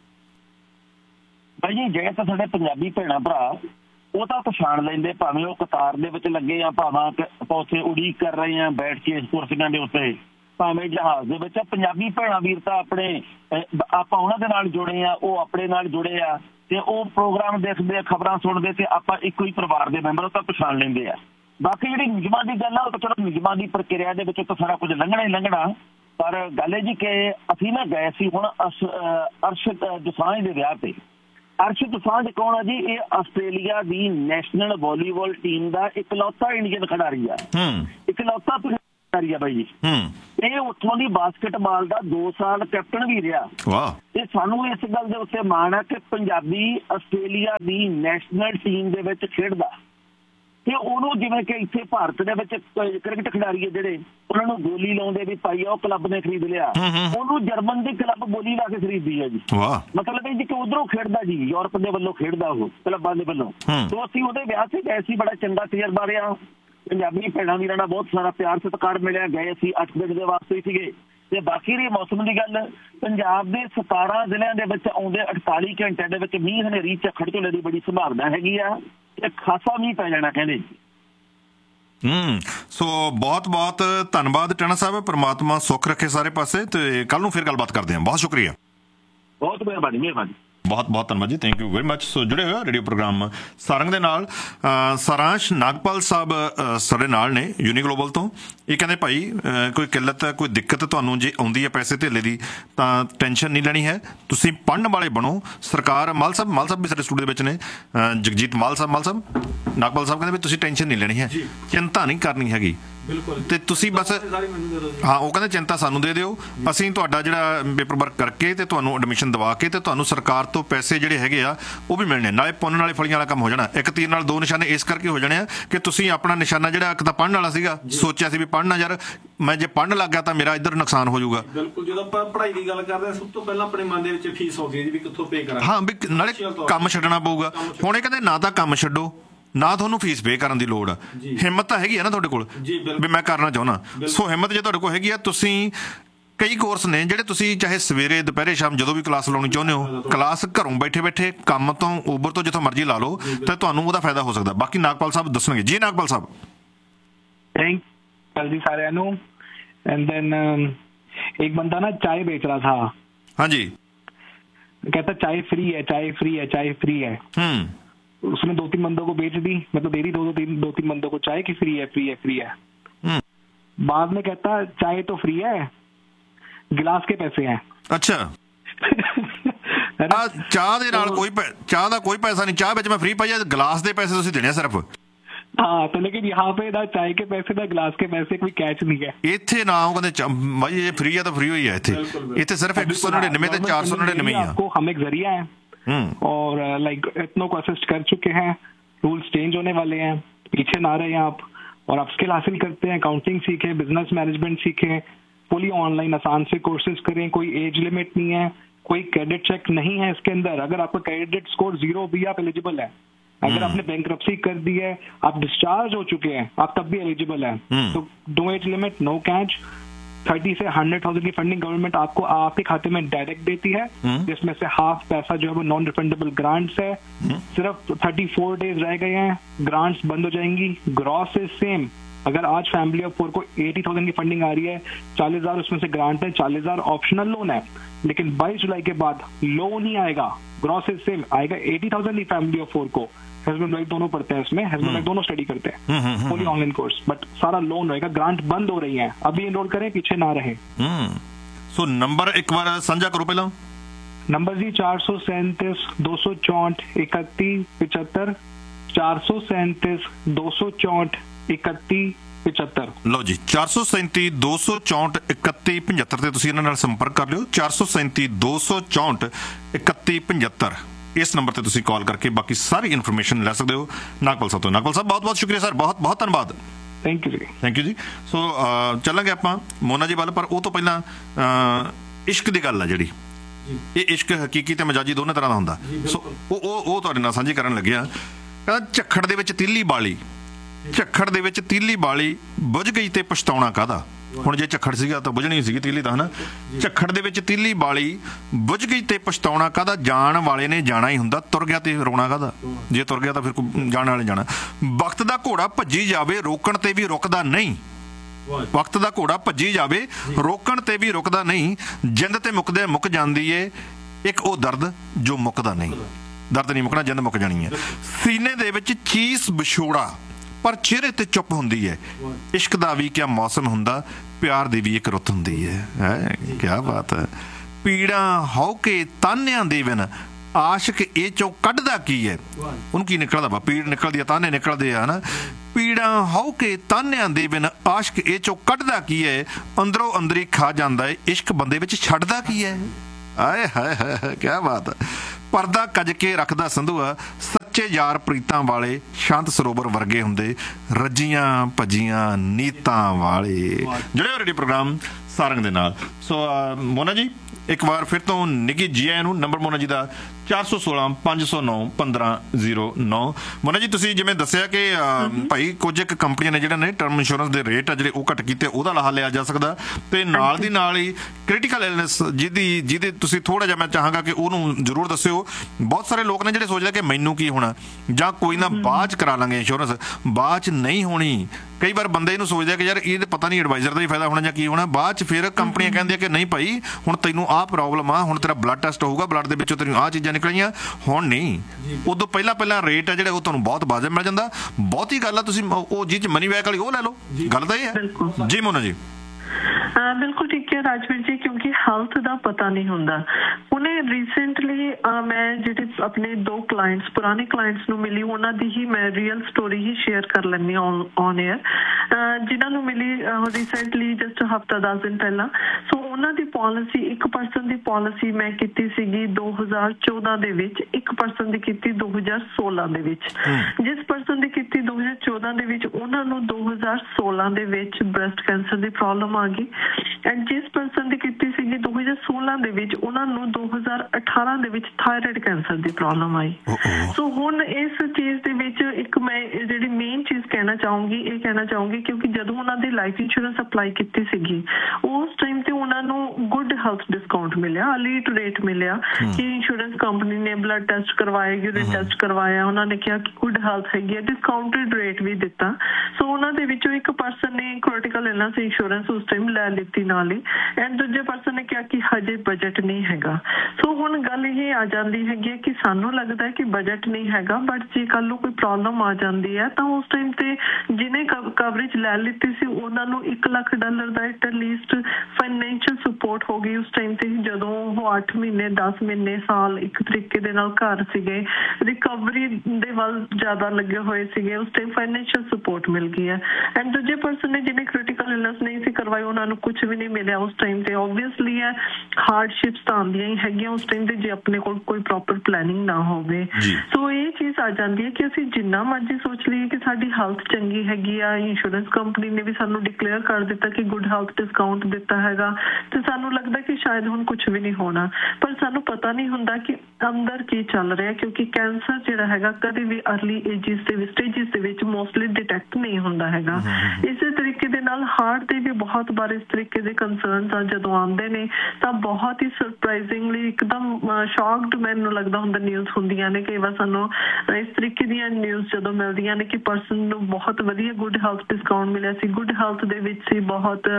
ਭਾਈ ਜੀ, ਜਿਹੜੇ ਤਾਂ ਸਾਡੇ ਪੰਜਾਬੀ ਭੈਣਾਂ ਭਰਾ ਉਹ ਤਾਂ ਪਛਾਣ ਲੈਂਦੇ, ਭਾਵੇਂ ਉਹ ਕਤਾਰ ਦੇ ਵਿੱਚ ਲੱਗੇ ਆ, ਭਾਵੇਂ ਆਪਾਂ ਉੱਥੇ ਉਡੀਕ ਕਰ ਰਹੇ ਆ ਬੈਠ ਕੇ ਕੁਰਸੀਆਂ ਦੇ ਉੱਤੇ, ਭਾਵੇਂ ਜਹਾਜ਼ ਦੇ ਵਿੱਚ। ਪੰਜਾਬੀ ਭੈਣਾਂ ਵੀਰ ਤਾਂ ਆਪਣੇ ਆਪਾਂ ਉਹਨਾਂ ਦੇ ਨਾਲ ਜੁੜੇ ਆ, ਉਹ ਆਪਣੇ ਨਾਲ ਜੁੜੇ ਆ, ਤੇ ਉਹ ਪ੍ਰੋਗਰਾਮ ਦੇਖਦੇ, ਖਬਰਾਂ ਸੁਣਦੇ, ਤੇ ਆਪਾਂ ਇੱਕੋ ਹੀ ਪਰਿਵਾਰ ਦੇ ਮੈਂਬਰ ਤਾਂ ਪਛਾਣ ਲੈਂਦੇ ਆ। ਬਾਕੀ ਜਿਹੜੀ ਨਿਯਮਾਂ ਦੀ ਗੱਲ ਆ ਉਹ ਤਾਂ ਚਲੋ ਨਿਯਮਾਂ ਦੀ ਪ੍ਰਕਿਰਿਆ ਦੇ ਵਿੱਚ ਤਾਂ ਸਾਰਾ ਕੁਝ ਲੰਘਣਾ ਹੀ ਲੰਘਣਾ। ਪਰ ਗੱਲ ਇਹ ਜੀ ਕਿ ਅਸੀਂ ਨਾ ਗਏ ਸੀ ਹੁਣ ਅਰਸ਼ ਅਰਸ਼ਦ ਦੋਸਾਂਝ ਦੇ ਵਿਆਹ ਤੇ। ਅਰਸ਼ਦ ਦੋਸਾਂਝ ਕੌਣ ਆ ਜੀ? ਇਹ ਆਸਟ੍ਰੇਲੀਆ ਦੀ ਨੈਸ਼ਨਲ ਵਾਲੀਬਾਲ ਟੀਮ ਦਾ ਇਕਲੌਤਾ ਇੰਡੀਅਨ ਖਿਡਾਰੀ ਆ, ਇਕਲੌਤਾ ਖਿਡਾਰੀ ਆ ਬਾਈ ਜੀ। ਹੂੰ ਇਹ ਉੱਥੋਂ ਦੀ ਬਾਸਕਟਬਾਲ ਦਾ ਦੋ ਸਾਲ ਕੈਪਟਨ ਵੀ ਰਿਹਾ। ਵਾਹ। ਤੇ ਸਾਨੂੰ ਇਸ ਗੱਲ ਦੇ ਉੱਤੇ ਮਾਣ ਹੈ ਕਿ ਪੰਜਾਬੀ ਆਸਟ੍ਰੇਲੀਆ ਦੀ ਨੈਸ਼ਨਲ ਟੀਮ ਦੇ ਵਿੱਚ ਖੇਡਦਾ ਤੇ ਉਹਨੂੰ ਜਿਵੇਂ ਕਿ ਇੱਥੇ ਭਾਰਤ ਦੇ ਵਿੱਚ ਕ੍ਰਿਕਟ ਖਿਡਾਰੀ ਹੈ ਜਿਹੜੇ ਉਹਨਾਂ ਨੂੰ ਬੋਲੀ ਲਾਉਂਦੇ ਵੀ ਪਾਈ ਆ ਉਹ ਕਲੱਬ ਨੇ ਖਰੀਦ ਲਿਆ, ਉਹਨੂੰ ਜਰਮਨ ਦੀ ਕਲੱਬ ਬੋਲੀ ਲਾ ਕੇ ਖਰੀਦਦੀ ਹੈ ਜੀ। ਮਤਲਬ ਇਹ ਜੀ ਕਿ ਉਧਰੋਂ ਖੇਡਦਾ ਜੀ, ਯੂਰਪ ਦੇ ਵੱਲੋਂ ਖੇਡਦਾ ਉਹ ਕਲੱਬਾਂ ਦੇ ਵੱਲੋਂ। ਤੋਂ ਅਸੀਂ ਉਹਦੇ ਵਿਆਹ ਤੇ ਗਏ ਸੀ, ਬੜਾ ਚੰਗਾ ਤਜਰਬਾ ਰਿਹਾ। ਪੰਜਾਬੀ ਭੈਣਾਂ ਵੀਰਾਂ ਦਾ ਬਹੁਤ ਸਾਰਾ ਪਿਆਰ ਸਤਿਕਾਰ ਮਿਲਿਆ। ਗਏ ਅਸੀਂ ਅੱਠ ਦਿਨ ਦੇ ਵਾਸਤੇ ਸੀਗੇ। ਤੇ ਬਾਕੀ ਰਹੀ ਮੌਸਮ ਦੀ ਗੱਲ, ਪੰਜਾਬ ਦੇ ਸਤਾਰਾਂ ਜ਼ਿਲ੍ਹਿਆਂ ਦੇ ਵਿੱਚ ਆਉਂਦੇ ਅਠਤਾਲੀ ਘੰਟਿਆਂ ਦੇ ਵਿੱਚ ਮੀਂਹ ਹਨੇਰੀ ਝੱਖੜ ਝੋਲੇ ਦੀ ਬੜੀ ਸੰਭਾਵਨਾ ਹੈਗੀ ਆ ਤੇ ਖਾਸਾ ਮੀਂਹ ਪੈ ਜਾਣਾ ਕਹਿੰਦੇ। ਹੂੰ ਸੋ ਬਹੁਤ ਬਹੁਤ ਧੰਨਵਾਦ ਟੈਣਾ ਸਾਹਿਬ, ਪਰਮਾਤਮਾ ਸੁੱਖ ਰੱਖੇ ਸਾਰੇ ਪਾਸੇ ਤੇ ਕੱਲ ਨੂੰ ਫਿਰ ਗੱਲਬਾਤ ਕਰਦੇ ਹਾਂ। ਬਹੁਤ ਸ਼ੁਕਰੀਆ। ਬਹੁਤ ਮਿਹਰਬਾਨੀ ਮਿਹਰਬਾਨੀ ਬਹੁਤ ਬਹੁਤ ਧੰਨਵਾਦ ਜੀ, ਥੈਂਕ ਯੂ ਵੈਰੀ ਮੱਚ। ਸੋ ਜੁੜੇ ਹੋਏ ਰੇਡੀਓ ਪ੍ਰੋਗਰਾਮ ਸਾਰੰਗ ਦੇ ਨਾਲ ਸਾਰਾਂਸ਼ ਨਾਗਪਾਲ ਸਾਹਿਬ ਸਾਡੇ ਨਾਲ ਨੇ ਯੂਨੀ ਗਲੋਬਲ ਤੋਂ। ਇਹ ਕਹਿੰਦੇ ਭਾਈ ਕੋਈ ਕਿੱਲਤ ਕੋਈ ਦਿੱਕਤ ਤੁਹਾਨੂੰ ਜੇ ਆਉਂਦੀ ਹੈ ਪੈਸੇ ਧੇਲੇ ਦੀ ਤਾਂ ਟੈਨਸ਼ਨ ਨਹੀਂ ਲੈਣੀ ਹੈ, ਤੁਸੀਂ ਪੜ੍ਹਨ ਵਾਲੇ ਬਣੋ। ਸਰਕਾਰ ਮਾਲ ਸਾਹਿਬ ਮਾਲ ਸਾਹਿਬ ਵੀ ਸਾਡੇ ਸਟੂਡੀਓ ਦੇ ਵਿੱਚ ਨੇ, ਜਗਜੀਤ ਮਾਲ ਸਾਹਿਬ ਮਾਲ ਸਾਹਿਬ ਨਾਗਪਾਲ ਸਾਹਿਬ ਕਹਿੰਦੇ ਵੀ ਤੁਸੀਂ ਟੈਨਸ਼ਨ ਨਹੀਂ ਲੈਣੀ ਹੈ, ਚਿੰਤਾ ਨਹੀਂ ਕਰਨੀ ਹੈਗੀ ਤੇ ਤੁਸੀਂ ਬਸ ਹਾਂ ਉਹ ਕਹਿੰਦੇ ਚਿੰਤਾ ਸਾਨੂੰ ਦੇ ਦਿਓ, ਅਸੀਂ ਤੁਹਾਡਾ ਜਿਹੜਾ ਪੇਪਰ ਵਰਕ ਕਰਕੇ ਤੇ ਤੁਹਾਨੂੰ ਐਡਮਿਸ਼ਨ ਦਵਾ ਕੇ ਤੇ ਤੁਹਾਨੂੰ ਸਰਕਾਰ ਤੋਂ ਪੈਸੇ ਜਿਹੜੇ ਹੈਗੇ ਆ ਉਹ ਵੀ ਮਿਲਣੇ, ਨਾਲੇ ਪੁੰਨ ਨਾਲੇ ਫਲੀਆਂ ਵਾਲਾ ਕੰਮ ਹੋ ਜਾਣਾ। ਇੱਕ ਤੀਰ ਨਾਲ ਦੋ ਨਿਸ਼ਾਨੇ ਇਸ ਕਰਕੇ ਹੋ ਜਾਣੇ ਆ ਕਿ ਤੁਸੀਂ ਆਪਣਾ ਨਿਸ਼ਾਨਾ ਜਿਹੜਾ ਇੱਕ ਤਾਂ ਪੜ੍ਹਨ ਵਾਲਾ ਸੀਗਾ, ਸੋਚਿਆ ਸੀ ਵੀ ਪੜ੍ਹਨਾ ਯਾਰ ਮੈਂ ਜੇ ਪੜ੍ਹਨ ਲੱਗ ਗਿਆ ਤਾਂ ਮੇਰਾ ਇੱਧਰ ਨੁਕਸਾਨ ਹੋ ਜਾਊਗਾ। ਬਿਲਕੁਲ, ਜਦੋਂ ਆਪਾਂ ਪੜ੍ਹਾਈ ਦੀ ਗੱਲ ਕਰਦੇ ਹਾਂ ਸਭ ਤੋਂ ਪਹਿਲਾਂ ਆਪਣੇ ਮਨ ਦੇ ਵਿੱਚ ਫੀਸ ਆਉਂਦੀ ਹੈ ਜੀ ਵੀ ਕਿੱਥੋਂ ਪੇ ਕਰਾਂ। ਹਾਂ ਵੀ ਨਾਲੇ ਕੰਮ ਛੱਡਣਾ ਪਊਗਾ। ਹੁਣ ਇਹ ਕਹਿੰਦੇ ਨਾ ਤਾਂ ਕੰਮ ਛੱਡੋ ਨਾ ਤੁਹਾਨੂੰ ਫੀਸ ਪੇ ਕਰਨ ਦੀ ਲੋੜ ਆ, ਹਿੰਮਤ ਤਾਂ ਹੈਗੀ ਆ ਨਾ ਤੁਹਾਡੇ ਕੋਲ ਵੀ ਮੈਂ ਕਰਨਾ ਚਾਹੁੰਦਾ। ਸੋ ਹਿੰਮਤ ਜੇ ਤੁਹਾਡੇ ਕੋਲ ਹੈਗੀ ਆ, ਤੁਸੀਂ ਕਈ ਕੋਰਸ ਨੇ ਜਿਹੜੇ ਤੁਸੀਂ ਚਾਹੇ ਸਵੇਰੇ ਦੁਪਹਿਰੇ ਸ਼ਾਮ ਜਦੋਂ ਵੀ ਕਲਾਸ ਲਾਉਣੀ ਚਾਹੁੰਦੇ ਹੋ, ਕਲਾਸ ਘਰੋਂ ਬੈਠੇ ਬੈਠੇ ਕੰਮ ਤੋਂ ਉਬਰ ਤੋਂ ਜਿੱਥੋਂ ਮਰਜ਼ੀ ਲਾ ਲਓ ਤੇ ਤੁਹਾਨੂੰ ਉਹਦਾ ਫਾਇਦਾ ਹੋ ਸਕਦਾ। ਬਾਕੀ ਨਾਗਪਾਲ ਸਾਹਿਬ ਦੱਸਣਗੇ। ਜੀ ਨਾਗਪਾਲ ਸਾਹਿਬ। थैंक जी सारे नु। एंड देन एक बंदा ना चाय बेच रहा था। हाँ जी। कहता चाय फ्री है चाय फ्री है चाय फ्री है। हम्म उसने दो तीन बंदों को बेच दी, मतलब दे दी दो दो तीन दो तीन बंदों को चाय की फ्री है फ्री है फ्री है। बाद में कहता चाय तो फ्री है, गिलास के पैसे हैं। अच्छा ਚਾਹ ਦੇ ਨਾਲ ਕੋਈ ਚਾਹ ਦਾ ਕੋਈ ਪੈਸਾ ਨਹੀਂ, ਚਾਹ ਵਿੱਚ ਮੈਂ ਫ੍ਰੀ ਪਾਈ ਆ, ਗਲਾਸ ਦੇ ਪੈਸੇ ਤੁਸੀਂ ਦੇਣੇ ਸਿਰਫ। हाँ तो लेकिन यहाँ पे ना चाय के पैसे ना गिलास के पैसे कोई कैच नहीं है। ਇੱਥੇ ਨਾ ਉਹ ਕਹਿੰਦੇ ਭਾਈ ਇਹ ਫ੍ਰੀ ਆ ਤਾਂ ਫ੍ਰੀ ਹੋਈ ਆ। ਇੱਥੇ ਇੱਥੇ ਸਿਰਫ एक सौ निन्यानवे ਤੇ चार सौ निन्यानवे ही आपको हम एक जरिया है और लाइक इतनों को असिस्ट कर चुके हैं, रूल्स चेंज होने वाले हैं, पीछे ना रहे आप और आप स्किल हासिल करते हैं, अकाउंटिंग सीखें, बिजनेस मैनेजमेंट सीखें, फुली ऑनलाइन आसान से कोर्सेज करें, कोई एज लिमिट नहीं है, कोई क्रेडिट चेक नहीं है इसके अंदर। अगर आपका क्रेडिट स्कोर जीरो भी आप एलिजिबल है, अगर आपने बैंकरप्सी कर दी है, आप डिस्चार्ज हो चुके हैं, आप तब भी एलिजिबल हैं। तो no age limit, no catch, thirty से हंड्रेड थाउजेंड की फंडिंग गवर्नमेंट आपको आपके खाते में डायरेक्ट देती है, जिसमें से हाफ पैसा जो है वो नॉन रिफंडेबल ग्रांट्स है। सिर्फ थर्टी फोर डेज रह गए हैं, ग्रांट्स बंद हो जाएंगी। Gross is same. अगर आज फैमिली ऑफ फोर को एटी थाउजेंड की फंडिंग आ रही है, चालीस हजार उसमें से ग्रांट है, चालीस हजार ऑप्शनल लोन है, लेकिन बाईस जुलाई के बाद लोन ही आएगा। ग्रॉस इज सेम आएगा एटी थाउजेंड की फैमिली ऑफ फोर को। हस्बैंड वाइफ दोनों पढ़ते हैं इसमें, हस्बैंड वाइफ दोनों स्टडी करते हैं, फुली ऑनलाइन कोर्स, बट सारा लोन रहेगा। ग्रांट बंद हो रही है, अभी एनरोल करें, पीछे ना रहे। सो नंबर एक बार साझा करो पहला। नंबर जी चार सौ सैंतीस दो सौ चौंठ इकतीस पिछहत्तर, चार सौ सैंतीस दो सौ चौंठ इकतीस पचहत्तर। ਲਓ ਜੀ ਚਾਰ ਸੌ ਸੈਂਤੀ ਦੋ ਸੌ ਚੌਂਹਠ ਇਕੱਤੀ ਪਝੱਤਰ ਤੇ ਤੁਸੀਂ ਇਹਨਾਂ ਨਾਲ ਸੰਪਰਕ ਕਰ ਲਿਓ। ਚਾਰ ਸੌ ਸੈਂਤੀ ਦੋ ਸੌ ਚੌਂਹਠ ਇਕੱਤੀ ਪਝੱਤਰ ਇਸ ਨੰਬਰ ਤੇ ਤੁਸੀਂ ਕਾਲ ਕਰਕੇ ਬਾਕੀ ਸਾਰੀ ਇਨਫੋਰਮੇਸ਼ਨ ਲੈ ਸਕਦੇ ਹੋ ਨਾਗਪਾਲ ਸਾਹਿਬ ਤੋਂ। ਨਾਗਪਾਲ ਸਾਹਿਬ ਬਹੁਤ ਬਹੁਤ ਸ਼ੁਕਰੀਆ ਸਰ, ਬਹੁਤ ਬਹੁਤ ਧੰਨਵਾਦ। ਥੈਂਕ ਯੂ ਜੀ। ਥੈਂਕ ਯੂ ਜੀ। ਸੋ ਚੱਲਾਂਗੇ ਆਪਾਂ ਮੋਨਾ ਜੀ ਵੱਲ, ਪਰ ਉਹ ਤੋਂ ਪਹਿਲਾਂ ਇਸ਼ਕ ਦੀ ਗੱਲ ਆ ਜਿਹੜੀ, ਇਹ ਇਸ਼ਕ ਹਕੀਕੀ ਤੇ ਮਜਾਜੀ ਦੋਨੇ ਤਰ੍ਹਾਂ ਦਾ ਹੁੰਦਾ। ਸੋ ਉਹ ਉਹ ਤੁਹਾਡੇ ਨਾਲ ਸਾਂਝੀ ਕਰਨ ਲੱਗਿਆ। ਕਹਿੰਦਾ ਝੱਖੜ ਦੇ ਵਿੱਚ ਤੀਲੀ ਬਾਲੀ, ਝੱਖੜ ਦੇ ਵਿੱਚ ਤੀਲੀ ਬਾਲੀ ਬੁਝ ਗਈ ਤੇ ਪਛਤਾਉਣਾ ਕਾਹਦਾ। ਹੁਣ ਜੇ ਝੱਖੜ ਸੀਗਾ ਤਾਂ ਬੁਝਣੀ ਸੀਗੀ ਤੀਲੀ ਤਾਂ, ਹਨਾ। ਝੱਖੜ ਦੇ ਵਿੱਚ ਤੀਲੀ ਬਾਲੀ ਬੁਝ ਗਈ ਤੇ ਪਛਤਾਉਣਾ ਕਾਹਦਾ, ਜਾਣ ਵਾਲੇ ਨੇ ਜਾਣਾ ਹੀ ਹੁੰਦਾ, ਤੁਰ ਗਿਆ ਤੇ ਰੋਣਾ ਕਾਹਦਾ। ਜੇ ਤੁਰ ਗਿਆ ਤਾਂ ਫਿਰ ਜਾਣ ਵਾਲੇ ਜਾਣਾ। ਵਕਤ ਦਾ ਘੋੜਾ ਭੱਜੀ ਜਾਵੇ ਰੋਕਣ ਤੇ ਵੀ ਰੁਕਦਾ ਨਹੀਂ, ਵਕਤ ਦਾ ਘੋੜਾ ਭੱਜੀ ਜਾਵੇ ਰੋਕਣ ਤੇ ਵੀ ਰੁਕਦਾ ਨਹੀਂ, ਜਿੰਦ ਤੇ ਮੁੱਕਦੇ ਮੁੱਕ ਜਾਂਦੀ ਏ ਇੱਕ ਉਹ ਦਰਦ ਜੋ ਮੁੱਕਦਾ ਨਹੀਂ। ਦਰਦ ਨਹੀਂ ਮੁੱਕਣਾ, ਜਿੰਦ ਮੁੱਕ ਜਾਣੀ ਹੈ। ਸੀਨੇ ਦੇ ਵਿੱਚ ਚੀਸ ਵਿਛੋੜਾ ਪਰ ਚਿਹਰੇ ਤੇ ਚੁੱਪ ਹੁੰਦੀ ਹੈ। ਇਸ਼ਕ ਦਾ ਵੀ ਕਿਆ ਮੌਸਮ ਹੁੰਦਾ, ਪਿਆਰ ਦੀ ਵੀ ਇੱਕ ਰੁੱਤ ਹੁੰਦੀ ਹੈ। ਹੈ ਕਿਆ ਬਾਤ ਹੈ। ਪੀੜਾਂ ਹੌਕੇ ਤਾਨਿਆਂ ਦੇ ਬਿਨ ਆਸ਼ਕ ਇਹ ਚੋਂ ਕੱਢਦਾ ਕੀ ਹੈ, ਉਹਨੂੰ ਕੀ ਨਿਕਲਦਾ ਵਾ? ਪੀੜ ਨਿਕਲਦੀ ਆ, ਤਾਨੇ ਨਿਕਲਦੇ ਆ ਨਾ। ਪੀੜਾਂ ਹੋ ਕੇ ਤਾਨਿਆਂ ਦੇ ਬਿਨ ਆਸ਼ਕ ਇਹ ਚੋਂ ਕੱਢਦਾ ਕੀ ਹੈ, ਅੰਦਰੋਂ ਅੰਦਰੀ ਖਾ ਜਾਂਦਾ ਹੈ ਇਸ਼ਕ ਬੰਦੇ ਵਿੱਚ ਛੱਡਦਾ ਕੀ ਹੈ। ਆਏ ਹਾਏ ਹਾਏ ਕਿਆ ਬਾਤ ਹੈ। ਪਰਦਾ ਕੱਜ ਕੇ ਰੱਖਦਾ ਸੰਧੂਆ, ਸੱਚੇ ਯਾਰ ਪ੍ਰੀਤਾਂ ਵਾਲੇ ਸ਼ਾਂਤ ਸਰੋਵਰ ਵਰਗੇ ਹੁੰਦੇ, ਰੱਜੀਆਂ ਭੱਜੀਆਂ ਨੀਤਾਂ ਵਾਲੇ। ਜਿਹੜੇ ਹੋ ਰੇਡੀਓ ਪ੍ਰੋਗਰਾਮ ਸਾਰੰਗ ਦੇ ਨਾਲ। ਸੋ ਮੋਨਾ ਜੀ ਇੱਕ ਵਾਰ ਫਿਰ ਤੋਂ ਨਿੱਘੀ ਜੀ ਆਇਆਂ ਨੂੰ। ਨੰਬਰ ਮੋਨਾ ਜੀ ਦਾ ਚਾਰ ਸੌ ਸੋਲਾਂ ਪੰਜ ਸੌ ਨੌ ਪੰਦਰਾਂ ਜ਼ੀਰੋ ਨੌ। ਮੋਨਾ ਜੀ ਤੁਸੀਂ ਜਿਵੇਂ ਦੱਸਿਆ ਕਿ ਭਾਈ ਕੁਝ ਇੱਕ ਕੰਪਨੀਆਂ ਨੇ ਜਿਹੜਾ ਨੇ ਟਰਮ ਇੰਸ਼ੋਰੈਂਸ ਦੇ ਰੇਟ ਆ ਜਿਹੜੇ ਉਹ ਘੱਟ ਕੀਤੇ, ਉਹਦਾ ਲਾਹਾ ਲਿਆ ਜਾ ਸਕਦਾ, ਤੇ ਨਾਲ ਦੀ ਨਾਲ ਹੀ ਕ੍ਰਿਟੀਕਲ ਇਲਨੈਸ ਜਿਹਦੀ ਜਿਹਦੇ ਤੁਸੀਂ ਥੋੜਾ ਜਿਹਾ ਮੈਂ ਚਾਹਾਂਗਾ ਕਿ ਉਹਨੂੰ ਜ਼ਰੂਰ ਦੱਸਿਓ। ਬਹੁਤ ਸਾਰੇ ਲੋਕ ਨੇ ਜਿਹੜੇ ਸੋਚਦੇ ਕਿ ਮੈਨੂੰ ਕੀ ਹੋਣਾ, ਜਾਂ ਕੋਈ ਨਾ ਬਾਅਦ 'ਚ ਕਰਾ ਲਾਂਗੇ ਇੰਸ਼ੋਰੈਂਸ, ਬਾਅਦ 'ਚ ਨਹੀਂ ਹੋਣੀ। ਕਈ ਵਾਰ ਬੰਦੇ ਇਹਨੂੰ ਸੋਚਦੇ ਕਿ ਯਾਰ ਇਹ ਪਤਾ ਨਹੀਂ ਐਡਵਾਈਜ਼ਰ ਦਾ ਹੀ ਫਾਇਦਾ ਹੋਣਾ ਜਾਂ ਕੀ ਹੋਣਾ, ਬਾਅਦ 'ਚ ਫਿਰ ਕੰਪਨੀਆਂ ਕਹਿੰਦੀਆਂ ਕਿ ਨਹੀਂ ਭਾਈ ਹੁਣ ਤੈਨੂੰ ਆਹ ਪ੍ਰੋਬਲਮ ਆ, ਹੁਣ ਤੇਰਾ ਬਲੱਡ ਟੈਸਟ ਹੋਊਗਾ, ਬਲੱਡ ਦੇ ਵਿੱਚੋਂ ਤੈਨੂੰ ਆਹ ਚੀਜ਼ਾਂ ਨਿਕਲੀਆਂ, ਹੁਣ ਨਹੀਂ। ਉਦੋਂ ਪਹਿਲਾਂ ਪਹਿਲਾਂ ਰੇਟ ਆ ਜਿਹੜਾ ਉਹ ਤੁਹਾਨੂੰ ਬਹੁਤ ਵਾਜਬ ਮਿਲ ਜਾਂਦਾ। ਬਹੁਤੀ ਗੱਲ ਆ ਤੁਸੀਂ ਉਹ ਜਿਹ 'ਚ ਮਨੀ ਬੈਕ ਵਾਲੀ ਉਹ ਲੈ ਲਓ। ਗੱਲ ਤਾਂ ਇਹ ਹੈ ਜੀ ਮੋਨਾ ਜੀ। ਬਿਲਕੁਲ ਠੀਕ ਹੈ ਰਾਜਵੀਰ ਜੀ, ਕਿਉਂਕਿ ਹੈਲਥ ਦਾ ਪਤਾ ਨਹੀਂ ਹੁੰਦਾ। ਹੁਣੇ ਰੀਸੈਂਟਲੀ ਮੈਂ ਜਿਹੜੇ ਆਪਣੇ ਦੋ ਕਲਾਇੰਟਸ ਪੁਰਾਣੇ ਕਲਾਇੰਟਸ ਨੂੰ ਮਿਲੀ, ਉਹਨਾਂ ਦੀ ਹੀ ਮੈਂ ਰੀਅਲ ਸਟੋਰੀ ਹੀ ਸ਼ੇਅਰ ਕਰ ਲੈਂਦੀ ਹਾਂ ਔਨ ਏਅਰ। ਜਿਨ੍ਹਾਂ ਨੂੰ ਮਿਲੀ ਰੀਸੈਂਟਲੀ ਜਸਟ ਹਫ਼ਤਾ ਦਸ ਦਿਨ ਪਹਿਲਾਂ। ਸੋ ਉਹਨਾਂ ਦੀ ਪੋਲਿਸੀ, ਇੱਕ ਪਰਸਨ ਦੀ ਪੋਲਿਸੀ ਮੈਂ ਕੀਤੀ ਸੀਗੀ ਦੋ ਹਜ਼ਾਰ ਚੌਦਾਂ ਦੇ ਵਿੱਚ, ਇੱਕ ਪਰਸਨ ਦੀ ਕੀਤੀ ਦੋ ਹਜ਼ਾਰ ਸੋਲਾਂ ਦੇ ਵਿੱਚ। ਜਿਸ ਪਰਸਨ ਦੀ ਕੀਤੀ ਦੋ ਹਜ਼ਾਰ ਚੌਦਾਂ ਦੇ ਵਿੱਚ, ਉਹਨਾਂ ਨੂੰ ਦੋ ਹਜ਼ਾਰ ਸੋਲਾਂ ਦੇ ਵਿੱਚ ਬ੍ਰੈਸਟ ਕੈਂਸਰ ਦੀ ਪ੍ਰੋਬਲਮ ਆ ਗਈ। ਐਂਡ ਜਿਸ ਪਰਸਨ ਦੀ ਕੀਤੀ ਸੀਗੀ ਦੋ ਹਜ਼ਾਰ ਸੋਲਾਂ ਦੇ ਵਿੱਚ, ਉਹਨਾਂ ਨੂੰ ਦੋ ਹਜ਼ਾਰ ਅਠਾਰਾਂ ਦੇ ਵਿੱਚ ਥਾਇਰਾਇਡ ਕੈਂਸਰ ਦੀ ਪ੍ਰੋਬਲਮ ਆਈ। ਸੋ ਹੁਣ ਇਸ ਚੀਜ਼ ਦੇ ਵਿੱਚ ਇੱਕ ਮੈਂ ਜਿਹੜੀ ਮੇਨ ਚੀਜ਼ ਕਹਿਣਾ ਚਾਹੂੰਗੀ, ਇਹ ਕਹਿਣਾ ਚਾਹੂੰਗੀ ਕਿਉਂਕਿ ਜਦੋਂ ਉਹਨਾਂ ਦੀ ਲਾਈਫ ਇੰਸ਼ੋਰੈਂਸ ਅਪਲਾਈ ਕੀਤੀ ਸੀਗੀ ਉਸ ਟਾਈਮ ਤੇ ਉਹਨਾਂ ਨੂੰ ਗੁੱਡ ਹੈਲਥ ਡਿਸਕਾਊਂਟ ਮਿਲਿਆ, ਅਲੀਟ ਰੇਟ ਮਿਲਿਆ ਕਿ ਇੰਸ਼ੋਰੈਂਸ ਕੰਪਨੀ ਨੇ ਬਲੱਡ ਟੈਸਟ ਕਰਵਾਇਆ, ਯੂਰਿਨ ਟੈਸਟ ਕਰਵਾਇਆ, ਉਹਨਾਂ ਨੇ ਕਿਹਾ ਕਿ ਗੁੱਡ ਹੈਲਥ ਹੈਗੀ ਹੈ, ਡਿਸਕਾਊਂਟਡ ਰੇਟ ਵੀ ਦਿੱਤਾ। ਸੋ ਉਹਨਾਂ ਦੇ ਵਿੱਚੋਂ ਇੱਕ ਪਰਸਨ ਨੇ ਕ੍ਰਿਟੀਕਲ ਇਲਨੈਸ ਇੰਸ਼ੋਰੈਂਸ ਉਸ ਟਾਈਮ ਲੈ ਲਿੱਤੀ ਨਾਲ ਹੀ, ਐਂਡ ਦੂਜੇ ਪਰਸਨ ਨੇ ਕਿਹਾ ਕਿ ਹਜੇ ਬਜਟ ਨਹੀਂ ਹੈਗਾ। ਸੋ ਹੁਣ ਗੱਲ ਇਹ ਆ ਜਾਂਦੀ ਹੈਗੀ ਹੈ ਕਿ ਸਾਨੂੰ ਲੱਗਦਾ ਹੈ ਕਿ ਬਜਟ ਨਹੀਂ ਹੈਗਾ, ਬਟ ਜੇ ਕੱਲ ਨੂੰ ਕੋਈ ਪ੍ਰੋਬਲਮ ਆ ਜਾਂਦੀ ਹੈ ਤਾਂ ਉਸ ਟਾਈਮ ਤੇ ਜਿਹਨੇ ਕਵਰੇਜ ਲੈ ਲਿੱਤੀ ਸੀ ਉਹਨਾਂ ਨੂੰ ਇੱਕ lakh dollar the at least financial support ਹੋ ਗਈ ਉਸ ਟਾਈਮ ਤੇ, ਜਦੋਂ ਉਹ ਅੱਠ ਮਹੀਨੇ ਦਸ ਮਹੀਨੇ ਸਾਲ ਇੱਕ ਤਰੀਕੇ ਦੇ ਨਾਲ ਘਰ ਸੀਗੇ, ਰਿਕਵਰੀ ਦੇ ਵੱਲ ਜ਼ਿਆਦਾ ਲੱਗੇ ਹੋਏ ਸੀਗੇ, ਉਸ ਟਾਈਮ ਫਾਈਨੈਂਸ਼ੀਅਲ ਸਪੋਰਟ ਮਿਲ ਗਈ ਹੈ। ਐਂਡ ਦੂਜੇ ਪਰਸਨ ਨੇ ਜਿਹਨੇ ਕ੍ਰਿਟੀਕਲ ਇਲਨੈਸ ਨਹੀਂ ਸੀ ਕਰਵਾਈ, ਉਹਨਾਂ ਨੂੰ ਕੁਝ ਵੀ ਨਹੀਂ ਮਿਲਿਆ ਉਸ ਟਾਈਮ ਤੇ। ਓਬਵੀਅਸਲੀ ਹੈ ਹਾਰਡਸ਼ਿਪਸ ਤਾਂ ਆਉਂਦੀਆਂ ਹੀ ਹੈਗੀਆਂ ਉਸ ਟਾਈਮ ਤੇ ਜੇ ਆਪਣੇ ਕੋਲ ਕੋਈ ਪ੍ਰੋਪਰ ਪਲੈਨਿੰਗ ਨਾ ਹੋਵੇ। ਸੋ ਇਹ ਚੀਜ਼ ਆ ਜਾਂਦੀ ਹੈ ਕਿ ਅਸੀਂ ਜਿੰਨਾ ਮਰਜ਼ੀ ਸੋਚ ਲਈਏ ਕਿ ਸਾਡੀ ਹੈਲਥ ਚੰਗੀ ਹੈਗੀ ਆ, ਇੰਸ਼ੋਰੈਂਸ ਕੰਪਨੀ ਨੇ ਵੀ ਸਾਨੂੰ ਡਿਕਲੇਅਰ ਕਰ ਦਿੱਤਾ ਕਿ ਗੁੱਡ ਹੈਲਥ ਡਿਸਕਾਊਂਟ ਦਿੱਤਾ ਹੈਗਾ, ਤੇ ਸਾਨੂੰ ਲੱਗਦਾ ਕਿ ਸ਼ਾਇਦ ਹੁਣ ਕੁਝ ਵੀ ਨਹੀਂ ਹੋਣਾ, ਪਰ ਸਾਨੂੰ ਪਤਾ ਨਹੀਂ ਹੁੰਦਾ ਕਿ ਅੰਦਰ ਕੀ ਚੱਲ ਰਿਹਾ, ਕਿਉਂਕਿ ਕੈਂਸਰ ਜਿਹੜਾ ਹੈਗਾ ਕਦੇ ਵੀ ਅਰਲੀ ਏਜਿਸ ਦੇ ਵਿੱਚ ਸਟੇਜਿਸ ਦੇ ਵਿੱਚ ਮੋਸਟਲੀ ਡਿਟੈਕਟ ਨਹੀਂ ਹੁੰਦਾ ਹੈਗਾ। ਇਸੇ ਤਰੀਕੇ ਦੇ ਨਾਲ ਹਾਰਟ ਦੇ ਵੀ ਬਹੁਤ ਬਾਰ ਇਸ ਤਰੀਕੇ ਦੇ ਕੰਸਰਨਸ ਆ ਜਦੋਂ ਆਉਂਦੇ ਨੇ ਤਾਂ ਬਹੁਤ ਹੀ ਸਰਪ੍ਰਾਈਜ਼ਿੰਗਲੀ ਇੱਕਦਮ ਸ਼ੌਕਡ ਮੈਨੂੰ ਲੱਗਦਾ ਹੁੰਦਾ ਨਿਊਜ਼ ਹੁੰਦੀਆਂ ਨੇ। ਕਈ ਵਾਰ ਸਾਨੂੰ ਇਸ ਤਰੀਕੇ ਦੀਆਂ ਨਿਊਜ਼ ਜਦੋਂ ਮਿਲਦੀਆਂ ਨੇ ਕਿ ਪਰਸਨ ਨੂੰ ਬਹੁਤ ਵਧੀਆ ਗੁੱਡ ਹੈਲਥ ਡਿਸਕਾਊਂਟ ਮਿਲਿਆ ਸੀ, ਗੁੱਡ ਹੈਲਥ ਦੇ ਵਿੱਚ ਸੀ, ਬਹੁਤ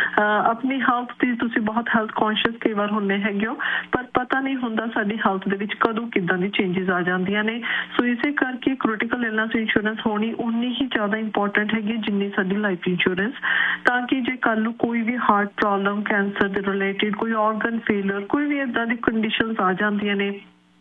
ਆਪਣੀ ਹੈਲਥ ਦੀ ਤੁਸੀਂ ਬਹੁਤ ਹੈਲਥ ਕੌਨਸ਼ੀਅਸ ਕਈ ਵਾਰ ਹੁੰਦੇ ਹੈਗੇ ਹੋ, ਪਰ ਪਤਾ ਨਹੀਂ ਹੁੰਦਾ ਸਾਡੀ ਹੈਲਥ ਦੇ ਵਿੱਚ ਕਦੋਂ ਕਿੱਦਾਂ ਦੀ ਚੇਂਜਸ ਆ ਜਾਂਦੀਆਂ ਨੇ। ਸੋ ਇਸੇ ਕਰਕੇ ਕ੍ਰਿਟੀਕਲ ਇਲਨੈਸ ਇੰਸ਼ੋਰੈਂਸ ਹੋਣੀ ਉਨੀ ਹੀ ਜ਼ਿਆਦਾ ਇੰਪੋਰਟੈਂਟ ਹੈਗੀ ਜਿੰਨੀ ਸਾਡੀ ਲਾਈਫ ਇੰਸ਼ੋਰੈਂਸ, ਤਾਂ ਕਿ ਜੇ ਕੱਲ ਨੂੰ ਕੋਈ ਵੀ ਹਾਰਟ ਪ੍ਰੋਬਲਮ, ਕੈਂਸਰ ਦੇ ਰਿਲੇਟਿਡ ਕੋਈ ਆਰਗਨ ਫੇਲਰ, ਕੋਈ ਵੀ ਏਦਾਂ ਦੀ ਕੰਡੀਸ਼ਨਸ ਆ ਜਾਂਦੀਆਂ ਨੇ,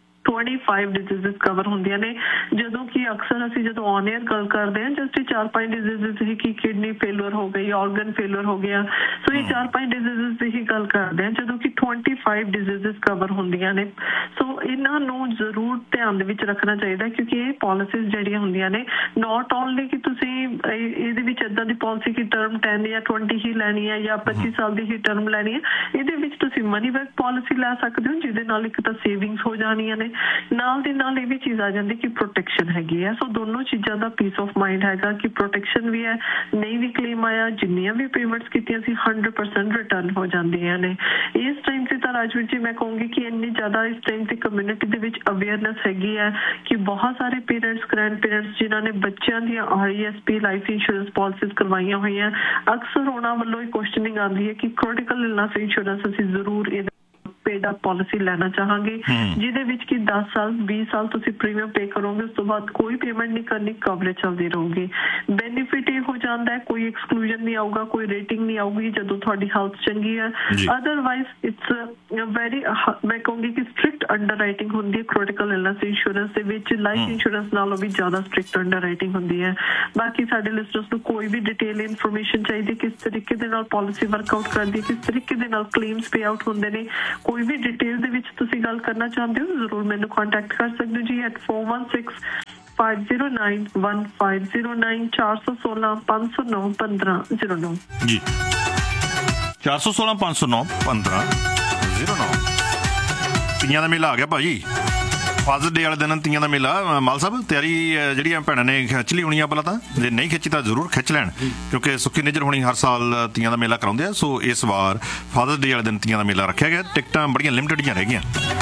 ਪੱਚੀ ਡਿਜ਼ੀਜ਼ਸ ਕਵਰ ਹੁੰਦੀਆਂ ਨੇ, ਜਦੋਂ ਕਿ ਅਕਸਰ ਅਸੀਂ ਜਦੋਂ ਔਨ ਏਅਰ ਗੱਲ ਕਰਦੇ ਹਾਂ ਜਸਟ ਚਾਰ ਪੰਜ ਡਿਜ਼ੀਜ਼ਸ ਹੀ ਕਿ ਕਿਡਨੀ ਫੇਲਰ ਹੋ ਗਈ, ਆਰਗਨ ਫੇਲਰ ਹੋ ਗਿਆ, ਸੋ ਇਹ ਚਾਰ ਪੰਜ ਡਿਜ਼ੀਜ਼ਸ ਦੀ ਹੀ ਗੱਲ ਕਰਦੇ ਹਾਂ, ਜਦੋਂ ਕਿ ਪੱਚੀ ਡਿਜ਼ੀਜ਼ਸ ਕਵਰ ਹੁੰਦੀਆਂ ਨੇ। ਸੋ ਇਹਨਾਂ ਨੂੰ ਜ਼ਰੂਰ ਧਿਆਨ ਦੇ ਵਿੱਚ ਰੱਖਣਾ ਚਾਹੀਦਾ, ਕਿਉਂਕਿ ਇਹ ਪਾਲਿਸੀਜ਼ ਜਿਹੜੀਆਂ ਹੁੰਦੀਆਂ ਨੇ ਨਾਟ ਓਨਲੀ ਕਿ ਤੁਸੀਂ ਇਹਦੇ ਵਿੱਚ ਏਦਾਂ ਦੀ ਪਾਲਿਸੀ ਕਿ ਟਰਮ ਦਸ ਜਾਂ ਵੀਹ ਹੀ ਲੈਣੀ ਹੈ ਜਾਂ ਪੱਚੀ ਸਾਲ ਦੀ ਹੀ ਟਰਮ ਲੈਣੀ ਹੈ, ਇਹਦੇ ਵਿੱਚ ਤੁਸੀਂ ਮਨੀ ਬੈਕ ਪਾਲਿਸੀ ਲੈ ਸਕਦੇ ਹੋ ਜਿਹਦੇ ਨਾਲ ਇੱਕ ਤਾਂ ਸੇਵਿੰਗਸ ਹੋ ਜਾਣੀਆਂ ਨੇ, ਨਾਲ ਦੀ ਨਾਲ ਇਹ ਵੀ ਚੀਜ਼ ਆ ਜਾਂਦੀ ਕਿ ਪ੍ਰੋਟੈਕਸ਼ਨ ਹੈਗੀ ਹੈ। ਸੋ ਦੋਨੋਂ ਚੀਜ਼ਾਂ ਦਾ ਪੀਸ ਆਫ ਮਾਈਂਡ ਹੈਗਾ ਕਿ ਪ੍ਰੋਟੈਕਸ਼ਨ ਵੀ ਹੈ, ਨਹੀਂ ਵੀ ਕਲੇਮ ਆਇਆ, ਜਿੰਨੀਆਂ ਵੀ ਪੇਮੈਂਟਸ ਕੀਤੀਆਂ ਸੀ ਹੰਡਰਡ ਪਰਸੈਂਟ ਰਿਟਰਨ ਹੋ ਜਾਂਦੀਆਂ ਨੇ। ਇਸ ਟਾਈਮ ਤੇ ਤਾਂ ਰਾਜਵੀਰ ਜੀ ਮੈਂ ਕਹੂੰਗੀ ਕਿ ਇੰਨੀ ਜ਼ਿਆਦਾ ਇਸ ਟਾਈਮ ਤੇ ਕਮਿਊਨਿਟੀ ਦੇ ਵਿੱਚ ਅਵੇਅਰਨੈਸ ਹੈਗੀ ਹੈ ਕਿ ਬਹੁਤ ਸਾਰੇ ਪੇਰੈਂਟਸ, ਗ੍ਰੈਂਡ ਪੇਰੈਂਟਸ ਜਿਨ੍ਹਾਂ ਨੇ ਬੱਚਿਆਂ ਦੀਆਂ R E S P life insurance policies ਕਰਵਾਈਆਂ ਹੋਈਆਂ, ਅਕਸਰ ਉਹਨਾਂ ਵੱਲੋਂ ਇਹ ਕੁਐਸਚਨਿੰਗ ਆਉਂਦੀ ਹੈ ਕਿ ਕ੍ਰਿਟੀਕਲ ਇਲਨੈਸ ਇੰਸ਼ੋਰੈਂਸ ਅਸੀਂ ਜ਼ਰੂਰ ਪੇਡ ਅਪ ਪਾਲਿਸੀ ਲੈਣਾ ਚਾਹਾਂਗੇ ਜਿਹਦੇ ਵਿੱਚ ਕਿ ਦਸ ਸਾਲ ਵੀਹ ਸਾਲ ਤੁਸੀਂ ਪ੍ਰੀਮੀਅਮ ਪੇ ਕਰੋਗੇ, ਉਸ ਤੋਂ ਬਾਅਦ ਕੋਈ ਪੇਮੈਂਟ ਨਹੀਂ ਕਰਨੀ, ਕਵਰੇਜ ਚੱਲਦੀ ਰਹੂਗੀ। ਬੈਨੀਫਿਟ ਇਹ ਹੋ ਜਾਂਦਾ ਹੈ ਕੋਈ ਐਕਸਕਲੂਜਨ ਨਹੀਂ ਆਊਗਾ, ਕੋਈ ਰੇਟਿੰਗ ਨਹੀਂ ਆਊਗੀ ਜਦੋਂ ਤੁਹਾਡੀ ਹੈਲਥ ਚੰਗੀ ਹੈ। ਅਦਰਵਾਈਜ਼ ਇਟਸ ਵੈਰੀ ਮੈਂ ਕਹੂੰਗੀ ਕਿ ਸਟ੍ਰਿਕਟ ਅੰਡਰ ਰਾਈਟਿੰਗ ਹੁੰਦੀ ਹੈ ਕ੍ਰਿਟੀਕਲ ਇਲਨੈਸ ਇੰਸ਼ੋਰੈਂਸ ਦੇ ਵਿੱਚ, ਲਾਈਫ ਇੰਸ਼ੋਰੈਂਸ ਨਾਲੋਂ ਵੀ ਜ਼ਿਆਦਾ ਸਟ੍ਰਿਕਟ ਅੰਡਰ ਰਾਈਟਿੰਗ ਹੁੰਦੀ ਹੈ। ਬਾਕੀ ਸਾਡੇ ਲਿਸਨਰਸ ਨੂੰ ਕੋਈ ਵੀ ਡਿਟੇਲ ਇਨਫੋਰਮੇਸ਼ਨ ਚਾਹੀਦੀ, ਕਿਸ ਤਰੀਕੇ ਦੇ ਨਾਲ ਪਾਲਿਸੀ ਵਰਕਆਊਟ ਕਰਦੀ ਹੈ, ਕਿਸ ਤਰੀਕੇ ਦੇ ਨਾਲ ਕਲੇਮਸ ਪੇ ਆਊਟ ਹੁੰਦੇ ਨੇ, ਕੋਈ ਵੀ ਡਿਟੇਲ ਦੇ ਵਿੱਚ ਤੁਸੀਂ ਗੱਲ ਕਰਨਾ ਚਾਹੁੰਦੇ ਹੋ ਜ਼ਰੂਰ ਮੈਨੂੰ ਕੰਟੈਕਟ ਕਰ ਸਕਦੇ ਹੋ ਜੀ at four one six five zero nine one five zero nine ਚਾਰ ਸੌ ਸੋਲਾਂ ਪੰਜ ਸੌ ਨੌ ਪੰਦਰਾਂ ਜ਼ੀਰੋ ਨੌ ਜੀ ਚਾਰ ਸੌ ਸੋਲਾਂ ਪੰਜ ਸੌ ਨੌ ਪੰਦਰਾਂ ਜ਼ੀਰੋ ਨੌ। ਤੀਆਂ ਦਾ ਮੇਲਾ ਆ ਗਿਆ ਭਾਜੀ, ਫਾਦਰਸ ਡੇ ਵਾਲੇ ਦਿਨ ਤੀਆਂ ਦਾ ਮੇਲਾ। ਮਾਲ ਸਾਹਿਬ ਤਿਆਰੀ ਜਿਹੜੀਆਂ ਭੈਣਾਂ ਨੇ ਖਿੱਚ ਲਈ ਹੋਣੀ ਆ, ਪਹਿਲਾਂ ਤਾਂ ਜੇ ਨਹੀਂ ਖਿੱਚੀ ਤਾਂ ਜ਼ਰੂਰ ਖਿੱਚ ਲੈਣ, ਕਿਉਂਕਿ ਸੁੱਖੀ ਨਿੱਜਰ ਹੋਣੀ ਹਰ ਸਾਲ ਤੀਆਂ ਦਾ ਮੇਲਾ ਕਰਾਉਂਦੇ ਆ। ਸੋ ਇਸ ਵਾਰ ਫਾਦਰਸ ਡੇ ਵਾਲੇ ਦਿਨ ਤੀਆਂ ਦਾ ਮੇਲਾ ਰੱਖਿਆ ਗਿਆ। ਟਿਕਟਾਂ ਬੜੀਆਂ ਲਿਮਟਿਡ ਜਿਹੀਆਂ ਰਹਿ ਗਈਆਂ।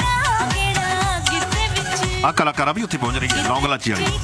ਆਹ ਕਲਾਕਾਰਾਂ ਵੀ ਉੱਥੇ ਪਹੁੰਚ ਰਹੀ ਹੈ, ਲੌਂਗ ਲਾਚੀ ਵਾਲੀ।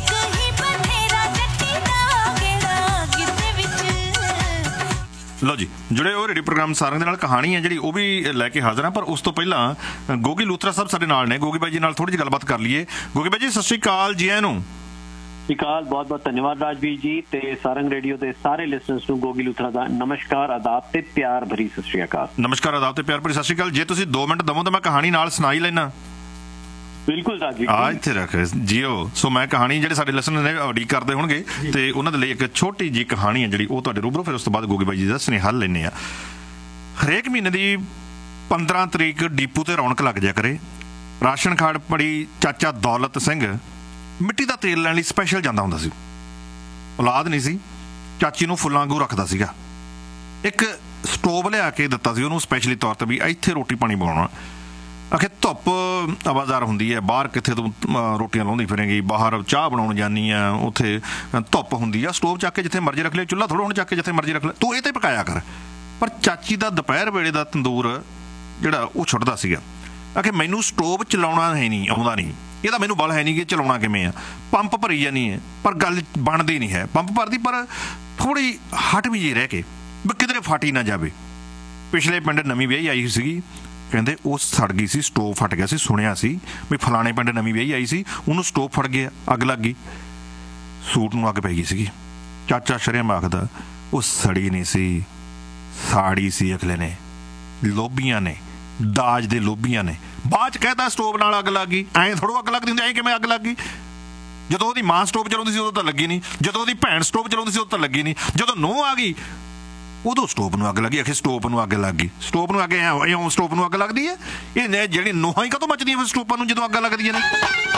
ਲਓ ਜੀ, ਜੁੜੇ ਉਹ ਰੇਡੀਓ ਪ੍ਰੋਗਰਾਮ ਸਾਰੰਗ ਦੇ ਨਾਲ ਕਹਾਣੀ ਹੈ ਜਿਹੜੀ ਉਹ ਵੀ ਲੈ ਕੇ ਹਾਜ਼ਰ ਹਾਂ। ਪਰ ਉਸ ਤੋਂ ਪਹਿਲਾਂ ਗੋਗੀ ਲੂਥਰਾ ਸਾਹਿਬ ਸਾਡੇ ਨਾਲ ਨੇ। ਗੋਗੀ ਬਾਈ ਜੀ ਨਾਲ ਥੋੜ੍ਹੀ ਜਿਹੀ ਗੱਲਬਾਤ ਕਰ ਲਈਏ। ਗੋਗੀ ਬਾਈ ਜੀ ਸਤਿ ਸ਼੍ਰੀ ਅਕਾਲ ਜੀ। ਆਇਆਂ ਨੂੰ ਸਤਿ ਸ਼੍ਰੀ ਅਕਾਲ, ਬਹੁਤ ਬਹੁਤ ਧੰਨਵਾਦ ਰਾਜਵੀਰ ਜੀ ਤੇ ਸਾਰੰਗ ਰੇਡੀਓ ਦੇ ਸਾਰੇ ਲਿਸਨਰਸ ਨੂੰ ਗੋਗੀ ਲੂਥਰਾ ਦਾ ਨਮਸਕਾਰ, ਆਦਾਬ ਤੇ ਪਿਆਰ ਭਰੀ ਸਤਿ ਸ਼੍ਰੀ ਅਕਾਲ। ਨਮਸਕਾਰ, ਆਦਾਬ ਤੇ ਪਿਆਰ ਭਰੀ ਸਤਿ ਸ਼੍ਰੀ ਅਕਾਲ। ਜੇ ਤੁਸੀਂ ਦੋ ਮਿੰਟ ਦਵੋ ਤਾਂ ਮੈਂ ਕਹਾਣੀ ਨਾਲ ਸੁਣਾਈ ਲੈਣਾ। ਬਿਲਕੁਲ ਰਾਜਵੀਰ ਆ ਇੱਥੇ ਰੱਖ ਜੀਓ। ਸੋ ਮੈਂ ਕਹਾਣੀ ਜਿਹੜੇ ਸਾਡੇ ਲਿਸਨਰ ਨੇ ਉਡੀਕ ਕਰਦੇ ਹੋਣਗੇ ਤੇ ਉਹਨਾਂ ਦੇ ਲਈ ਇੱਕ ਛੋਟੀ ਜਿਹੀ ਕਹਾਣੀ ਹੈ ਜਿਹੜੀ ਉਹ ਤੁਹਾਡੇ ਰੂਬਰੂ, ਫਿਰ ਉਸ ਤੋਂ ਬਾਅਦ ਗੋਗੀ ਬਾਈ ਜੀ ਦਾ ਸੁਨੇਹਾ ਲੈਂਦੇ ਆ। ਹਰੇਕ ਮਹੀਨੇ ਦੀ ਪੰਦਰਾਂ ਤਰੀਕ ਡੀਪੂ ਤੇ ਰੌਣਕ ਲੱਗ ਜਾ ਕਰੇ। ਰਾਸ਼ਨ ਕਾਰਡ ਪੜੀ ਚਾਚਾ ਦੌਲਤ ਸਿੰਘ ਮਿੱਟੀ ਦਾ ਤੇਲ ਲੈਣ ਲਈ ਸਪੈਸ਼ਲ ਜਾਂਦਾ ਹੁੰਦਾ ਸੀ। ਔਲਾਦ ਨਹੀਂ ਸੀ, ਚਾਚੀ ਨੂੰ ਫੁੱਲਾਂ ਵਾਂਗੂ ਰੱਖਦਾ ਸੀਗਾ। ਇੱਕ ਸਟੋਵ ਲਿਆ ਕੇ ਦਿੱਤਾ ਸੀ ਉਹਨੂੰ ਸਪੈਸ਼ਲੀ ਤੌਰ ਤੇ ਵੀ ਇੱਥੇ ਰੋਟੀ ਪਾਣੀ ਬਣਾਉਣਾ। ਆਖੇ ਧੁੱਪ ਆਵਾਜ਼ਾਰ ਹੁੰਦੀ ਹੈ, ਬਾਹਰ ਕਿੱਥੇ ਤੂੰ ਰੋਟੀਆਂ ਲਾਉਂਦੀ ਫਿਰੇਂਗੀ, ਬਾਹਰ ਚਾਹ ਬਣਾਉਣ ਜਾਂਦੀ ਆ, ਉੱਥੇ ਧੁੱਪ ਹੁੰਦੀ ਆ, ਸਟੋਵ ਚੱਕ ਕੇ ਜਿੱਥੇ ਮਰਜ਼ੀ ਰੱਖ ਲਿਆ, ਚੁੱਲ੍ਹਾ ਥੋੜ੍ਹਾ ਹੁਣ ਚੱਕ ਕੇ ਜਿੱਥੇ ਮਰਜ਼ੀ ਰੱਖ ਲਿਆ, ਤੂੰ ਇਹ ਤੇ ਪਕਾਇਆ ਕਰ। ਪਰ ਚਾਚੀ ਦਾ ਦੁਪਹਿਰ ਵੇਲੇ ਦਾ ਤੰਦੂਰ ਜਿਹੜਾ ਉਹ ਛੁੱਟਦਾ ਸੀਗਾ। ਆਖੇ ਮੈਨੂੰ ਸਟੋਵ ਚਲਾਉਣਾ ਹੈ ਨਹੀਂ ਆਉਂਦਾ ਨਹੀਂ, ਇਹਦਾ ਮੈਨੂੰ ਬਲ ਹੈ ਨਹੀਂ ਕਿ ਚਲਾਉਣਾ ਕਿਵੇਂ ਆ। ਪੰਪ ਭਰੀ ਜਾਨੀ ਹੈ ਪਰ ਗੱਲ ਬਣਦੀ ਨਹੀਂ ਹੈ। ਪੰਪ ਭਰਦੀ ਪਰ ਥੋੜ੍ਹੀ ਹਟ ਵੀ ਜੇ ਰਹਿ ਕੇ ਵੀ ਕਿਧਰੇ ਫਾਟੀ ਨਾ ਜਾਵੇ। ਪਿਛਲੇ ਪਿੰਡ ਨਵੀਂ ਵਿਆਹੀ ਆਈ ਸੀਗੀ, ਕਹਿੰਦੇ ਉਹ ਸੜ ਗਈ ਸੀ, ਸਟੋਵ ਫਟ ਗਿਆ ਸੀ। ਸੁਣਿਆ ਸੀ ਵੀ ਫਲਾਣੇ ਪਿੰਡ ਨਵੀਂ ਵਿਆਹੀ ਆਈ ਸੀ, ਉਹਨੂੰ ਸਟੋਵ ਫਟ ਗਿਆ, ਅੱਗ ਲੱਗ ਗਈ, ਸੂਟ ਨੂੰ ਅੱਗ ਪੈ ਗਈ ਸੀਗੀ। ਚਾਚਾ ਸ਼ਰੇਆਮ ਆਖਦਾ ਉਹ ਸੜੀ ਨਹੀਂ ਸੀ, ਸਾੜੀ ਸੀ। ਅਗਲੇ ਨੇ ਲੋਭੀਆਂ ਨੇ, ਦਾਜ ਦੇ ਲੋਭੀਆਂ ਨੇ ਬਾਅਦ 'ਚ ਕਹਿਤਾ ਸਟੋਵ ਨਾਲ ਅੱਗ ਲੱਗ ਗਈ। ਐਂ ਥੋੜ੍ਹਾ ਅੱਗ ਲੱਗਦੀ ਹੁੰਦੀ, ਐਂ ਕਿਵੇਂ ਅੱਗ ਲੱਗ ਗਈ? ਜਦੋਂ ਉਹਦੀ ਮਾਂ ਸਟੋਵ ਚਲਾਉਂਦੀ ਸੀ ਉਦੋਂ ਤਾਂ ਲੱਗੀ ਨਹੀਂ, ਜਦੋਂ ਉਹਦੀ ਭੈਣ ਸਟੋਵ ਚਲਾਉਂਦੀ ਸੀ ਉਦੋਂ ਤਾਂ ਲੱਗੀ ਨਹੀਂ, ਜਦੋਂ ਨੂੰਹ ਆ ਗਈ ਉਦੋਂ ਸਟੋਵ ਨੂੰ ਅੱਗ ਲੱਗੀ। ਆਖੇ ਸਟੋਵ ਨੂੰ ਅੱਗ ਲੱਗ ਗਈ, ਸਟੋਵ ਨੂੰ ਅੱਗ ਇਉਂ ਸਟੋਵ ਨੂੰ ਅੱਗ ਲੱਗਦੀ ਹੈ। ਇਹ ਨੇ ਜਿਹੜੀ ਨੂੰਹਾਂ ਹੀ ਕਦੋਂ ਮੱਚਦੀਆਂ ਫਿਰ ਸਟੋਵਾਂ ਨੂੰ ਜਦੋਂ ਅੱਗਾਂ ਲੱਗਦੀਆਂ ਨੇ।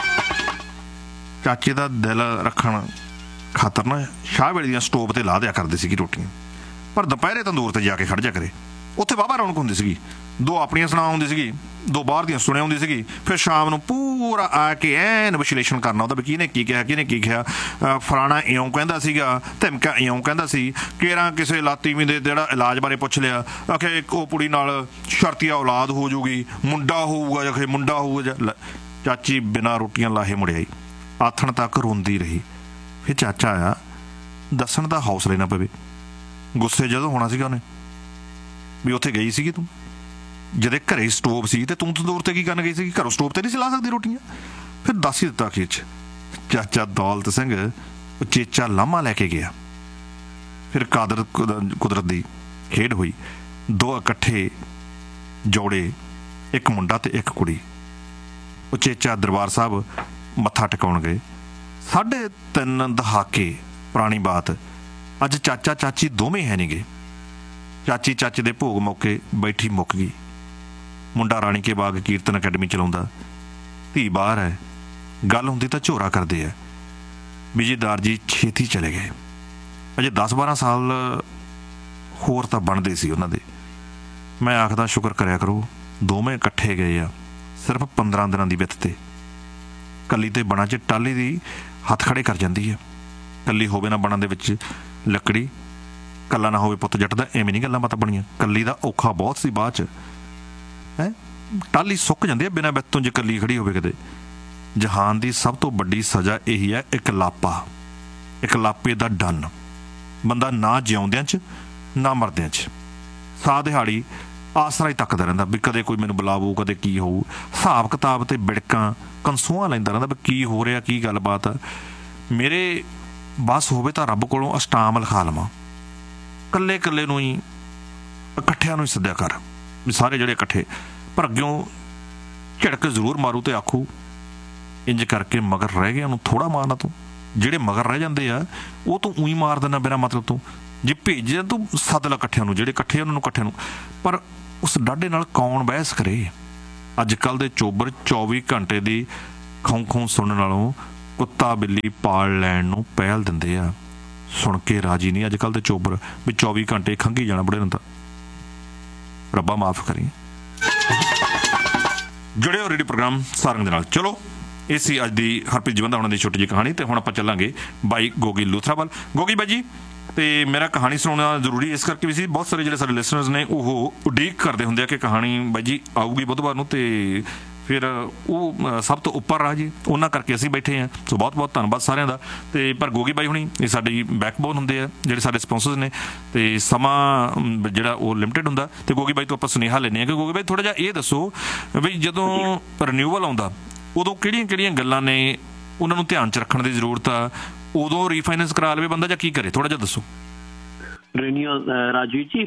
ਚਾਚੇ ਦਾ ਦਿਲ ਰੱਖਣ ਖਾਤਰ ਨਾ ਸ਼ਾਹ ਵੇਲੇ ਦੀਆਂ ਸਟੋਵ ਤੇ ਲਾ ਦਿਆ ਕਰਦੀ ਸੀਗੀ ਰੋਟੀਆਂ, ਪਰ ਦੁਪਹਿਰੇ ਤੰਦੂਰ ਤੇ ਜਾ ਕੇ ਖੜ ਜਾ ਕਰੇ। ਉੱਥੇ ਵਾਹਵਾ ਰੌਣਕ ਹੁੰਦੀ ਸੀਗੀ। ਦੋ ਆਪਣੀਆਂ ਸੁਣਾ ਹੁੰਦੀ ਸੀਗੀ, ਦੋ ਬਾਹਰ ਦੀਆਂ ਸੁਣਿਆ ਹੁੰਦੀ ਸੀਗੀ। ਫਿਰ ਸ਼ਾਮ ਨੂੰ ਪੂਰਾ ਆ ਕੇ ਐਨ ਵਿਸ਼ਲੇਸ਼ਣ ਕਰਨਾ ਉਹਦਾ ਵੀ ਕਿਹਨੇ ਕੀ ਕਿਹਾ, ਕਿਹਨੇ ਕੀ ਕਿਹਾ। ਫਲਾਣਾ ਇਉਂ ਕਹਿੰਦਾ ਸੀਗਾ, ਧਮਕਾ ਇਉਂ ਕਹਿੰਦਾ ਸੀ, ਕੇਰਾਂ ਕਿਸੇ ਲਾਤੀਵੀਂ ਦੇ ਜਿਹੜਾ ਇਲਾਜ ਬਾਰੇ ਪੁੱਛ ਲਿਆ। ਆਖੇ ਇੱਕ ਉਹ ਕੁੜੀ ਨਾਲ ਸ਼ਰਤੀਆ ਔਲਾਦ ਹੋ ਜੂਗੀ, ਮੁੰਡਾ ਹੋਊਗਾ, ਆਖੇ ਮੁੰਡਾ ਹੋਊਗਾ। ਚਾਚੀ ਬਿਨਾਂ ਰੋਟੀਆਂ ਲਾਹੇ ਮੁੜਿਆਈ, ਆਥਣ ਤੱਕ ਰੋਂਦੀ ਰਹੀ। ਫਿਰ ਚਾਚਾ ਆਇਆ, ਦੱਸਣ ਦਾ ਹੌਸਲੇ ਨਾ ਪਵੇ। ਗੁੱਸੇ ਜਦੋਂ ਹੋਣਾ ਸੀਗਾ ਉਹਨੇ ਵੀ ਉੱਥੇ ਗਈ ਸੀਗੀ ਤੂੰ, ਜਦੇ ਘਰੇ ਸਟੋਵ ਸੀ ਤੇ ਤੂੰ ਤੰਦੂਰ ਤੇ ਕੀ ਕਰਨ ਗਈ ਸੀਗੀ? ਘਰੋਂ ਸਟੋਵ ਤੇ ਨਹੀਂ ਸੀ ਲਾ ਸਕਦੀ ਰੋਟੀਆਂ? ਫਿਰ ਦੱਸ ਹੀ ਦਿੱਤਾ ਅਖੀਰ 'ਚ। ਚਾਚਾ ਦੌਲਤ ਸਿੰਘ ਉਚੇਚਾ ਲਾਮਾ ਲੈ ਕੇ ਗਿਆ। ਫਿਰ ਕਾਦਰ ਕੁਦਰਤ ਦੀ ਖੇਡ ਹੋਈ। ਦੋ ਇਕੱਠੇ ਜੋੜੇ, ਇੱਕ ਮੁੰਡਾ ਤੇ ਇੱਕ ਕੁੜੀ, ਉਚੇਚਾ ਦਰਬਾਰ ਸਾਹਿਬ ਮੱਥਾ ਟਿਕਾਉਣ ਗਏ। ਸਾਢੇ ਤਿੰਨ ਦਹਾਕੇ ਪੁਰਾਣੀ ਬਾਤ, ਅੱਜ ਚਾਚਾ ਚਾਚੀ ਦੋਵੇਂ ਹੈ ਨਹੀਂ ਗੇ। ਚਾਚੀ ਚਾਚੇ ਦੇ ਭੋਗ ਮੌਕੇ ਬੈਠੀ ਮੁੱਕ ਗਈ। ਮੁੰਡਾ ਰਾਣੀ ਕੇ ਬਾਗ ਕੀਰਤਨ ਅਕੈਡਮੀ ਚਲਾਉਂਦਾ, ਧੀ ਬਾਹਰ ਹੈ। ਗੱਲ ਹੁੰਦੀ ਤਾਂ ਝੋਰਾ ਕਰਦੇ ਆ। ਵਿਜੇਦਾਰ ਜੀ ਛੇਤੀ ਚਲੇ ਗਏ। ਅਜੇ ਦਸ ਬਾਰਾਂ ਸਾਲ ਹੋਰ ਤਾਂ ਬਣਦੇ ਸੀ ਉਹਨਾਂ ਦੇ। ਮੈਂ ਆਖਦਾ ਸ਼ੁਕਰ ਕਰਿਆ ਕਰੋ ਦੋਵੇਂ ਇਕੱਠੇ ਗਏ ਆ, ਸਿਰਫ ਪੰਦਰਾਂ ਦਿਨਾਂ ਦੀ ਵਿੱਥ ਤੇ। ਕੱਲੀ ਤੇ ਬਣਾ 'ਚ ਟਾਹਲੀ ਦੀ ਹੱਥ ਖੜੇ ਕਰ ਜਾਂਦੀ ਹੈ। ਕੱਲੀ ਹੋਵੇ ਨਾ ਬਣਾ ਦੇ ਵਿੱਚ ਲੱਕੜੀ, ਕੱਲਾ ਨਾ ਹੋਵੇ ਪੁੱਤ ਜੱਟ ਦਾ, ਐਵੇਂ ਨਹੀਂ ਗੱਲਾਂ ਬਾਤਾਂ ਬਣੀਆਂ। ਕੱਲੀ ਦਾ ਔਖਾ ਬਹੁਤ ਸੀ ਬਾਅਦ 'ਚ। ਹੈਂ ਟਾਹਲੀ ਸੁੱਕ ਜਾਂਦੀ ਹੈ ਬਿਨਾਂ ਵਿੱਥ ਤੋਂ ਜੇ ਕੱਲੀ ਖੜੀ ਹੋਵੇ ਕਿਤੇ। ਜਹਾਨ ਦੀ ਸਭ ਤੋਂ ਵੱਡੀ ਸਜ਼ਾ ਇਹੀ ਹੈ, ਇੱਕ ਲਾਪਾ, ਇੱਕ ਲਾਪੇ ਦਾ ਡੰਨ। ਬੰਦਾ ਨਾ ਜਿਉਂਦਿਆਂ 'ਚ ਨਾ ਮਰਦਿਆਂ 'ਚ। ਸਾਹ ਦਿਹਾੜੀ ਆਸਰਾ ਹੀ ਤੱਕਦਾ ਰਹਿੰਦਾ ਵੀ ਕਦੇ ਕੋਈ ਮੈਨੂੰ ਬੁਲਾਵੂ, ਕਦੇ ਕੀ ਹੋਊ। ਹਿਸਾਬ ਕਿਤਾਬ ਤੇ ਬਿੜਕਾਂ ਕੰਸੂਆਂ ਲੈਂਦਾ ਰਹਿੰਦਾ ਵੀ ਕੀ ਹੋ ਰਿਹਾ, ਕੀ ਗੱਲਬਾਤ ਆ। ਮੇਰੇ ਬਸ ਹੋਵੇ ਤਾਂ ਰੱਬ ਕੋਲੋਂ ਅਸ਼ਟਾਮ ਲਿਖਾ ਲਵਾਂ, ਕੱਲੇ ਕੱਲੇ ਨੂੰ ਹੀ ਇਕੱਠਿਆਂ ਨੂੰ ਹੀ ਸੱਦਿਆ ਕਰ ਵੀ ਸਾਰੇ ਜਿਹੜੇ ਇਕੱਠੇ, ਪਰ ਅੱਗਿਓਂ ਝੜਕ ਜ਼ਰੂਰ ਮਾਰੂ ਤੇ ਆਖੂ ਇੰਜ ਕਰਕੇ ਮਗਰ ਰਹਿ ਗਿਆ ਉਹਨੂੰ ਥੋੜ੍ਹਾ ਮਾਰਨਾ ਤੂੰ। ਜਿਹੜੇ ਮਗਰ ਰਹਿ ਜਾਂਦੇ ਆ ਉਹ ਤੂੰ ਊਂ ਹੀ ਮਾਰ ਦਿੰਦਾ ਬਿਨਾਂ ਮਤਲਬ ਤੋਂ। ਜੇ ਭੇਜਿਆ ਤੂੰ ਸੱਦ ਲਾ ਇਕੱਠਿਆਂ ਨੂੰ, ਜਿਹੜੇ ਇਕੱਠੇ ਉਹਨਾਂ ਨੂੰ ਇਕੱਠਿਆਂ ਨੂੰ, ਪਰ ਉਸ ਡਾਢੇ ਨਾਲ ਕੌਣ ਬਹਿਸ ਕਰੇ। ਅੱਜ ਕੱਲ੍ਹ ਦੇ ਚੋਬਰ ਚੌਵੀ ਘੰਟੇ ਦੀ ਖੌਂ ਖੌਂ ਸੁਣਨ ਨਾਲੋਂ ਕੁੱਤਾ ਬਿੱਲੀ ਪਾਲ ਲੈਣ ਨੂੰ ਪਹਿਲ ਦਿੰਦੇ ਆ। ਸੁਣ ਕੇ ਰਾਜੀ ਨਹੀਂ ਅੱਜ ਕੱਲ੍ਹ ਦੇ ਚੋਬਰ ਵੀ ਚੌਵੀ ਘੰਟੇ ਖੰਘੀ ਜਾਣਾ ਬੜੇ ਨੂੰ ਤਾਂ। ਰੱਬਾ ਮਾਫ ਕਰੀ। ਜੁੜੇ ਹੋ ਰੇਡੀਓ ਪ੍ਰੋਗਰਾਮ ਸਾਰੰਗ ਦੇ ਨਾਲ। ਚਲੋ ਇਹ ਸੀ ਅੱਜ ਦੀ ਹਰਪ੍ਰੀਤ ਜਵੰਦਾ ਉਹਨਾਂ ਦੀ ਛੋਟੀ ਜਿਹੀ ਕਹਾਣੀ। ਤੇ ਹੁਣ ਆਪਾਂ ਚੱਲਾਂਗੇ ਬਾਈ ਗੋਗੀ ਲੂਥਰਾ ਵੱਲ। ਗੋਗੀ ਬਾਈ ਜੀ, ਤੇ ਮੇਰਾ ਕਹਾਣੀ ਸੁਣਾਉਣਾ ਜ਼ਰੂਰੀ ਇਸ ਕਰਕੇ ਵੀ ਸੀ, ਬਹੁਤ ਸਾਰੇ ਜਿਹੜੇ ਸਾਡੇ ਲਿਸਨਰਸ ਨੇ ਉਹ ਉਡੀਕ ਕਰਦੇ ਹੁੰਦੇ ਆ ਕਿ ਕਹਾਣੀ ਬਾਈ ਜੀ ਆਊਗੀ ਬੁੱਧਵਾਰ ਨੂੰ, ਤੇ ਫਿਰ ਉਹ ਸਭ ਤੋਂ ਉੱਪਰ ਆ ਜੀ, ਉਹਨਾਂ ਕਰਕੇ ਅਸੀਂ ਬੈਠੇ ਹਾਂ। ਸੋ ਬਹੁਤ ਬਹੁਤ ਧੰਨਵਾਦ ਸਾਰਿਆਂ ਦਾ। ਤੇ ਪਰ ਗੋਗੀ ਬਾਈ ਹੁਣੀ ਇਹ ਸਾਡੀ ਬੈਕਬੋਨ ਹੁੰਦੇ ਆ, ਜਿਹੜੇ ਸਾਡੇ ਸਪੌਂਸਰਸ ਨੇ, ਤੇ ਸਮਾਂ ਜਿਹੜਾ ਉਹ ਲਿਮਟਿਡ ਹੁੰਦਾ। ਤੇ ਗੋਗੀ ਬਾਈ ਤੋਂ ਆਪਾਂ ਸੁਨੇਹਾ ਲੈਂਦੇ ਹਾਂ ਕਿ ਗੋਗੀ ਬਾਈ ਥੋੜ੍ਹਾ ਜਿਹਾ ਇਹ ਦੱਸੋ ਵੀ ਜਦੋਂ ਰਿਨਿਊਵਲ ਆਉਂਦਾ ਉਦੋਂ ਕਿਹੜੀਆਂ ਕਿਹੜੀਆਂ ਗੱਲਾਂ ਨੇ ਉਹਨਾਂ ਨੂੰ ਧਿਆਨ 'ਚ ਰੱਖਣ ਦੀ ਜ਼ਰੂਰਤ ਆ? ਉਦੋਂ ਰੀਫਾਈਨੈਂਸ ਕਰਾ ਲਵੇ ਬੰਦਾ ਜਾਂ ਕੀ ਕਰੇ, ਥੋੜ੍ਹਾ ਜਿਹਾ ਦੱਸੋ। ਰੀਨਿਊਅਲ ਰਾਜਵੀਰ ਜੀ,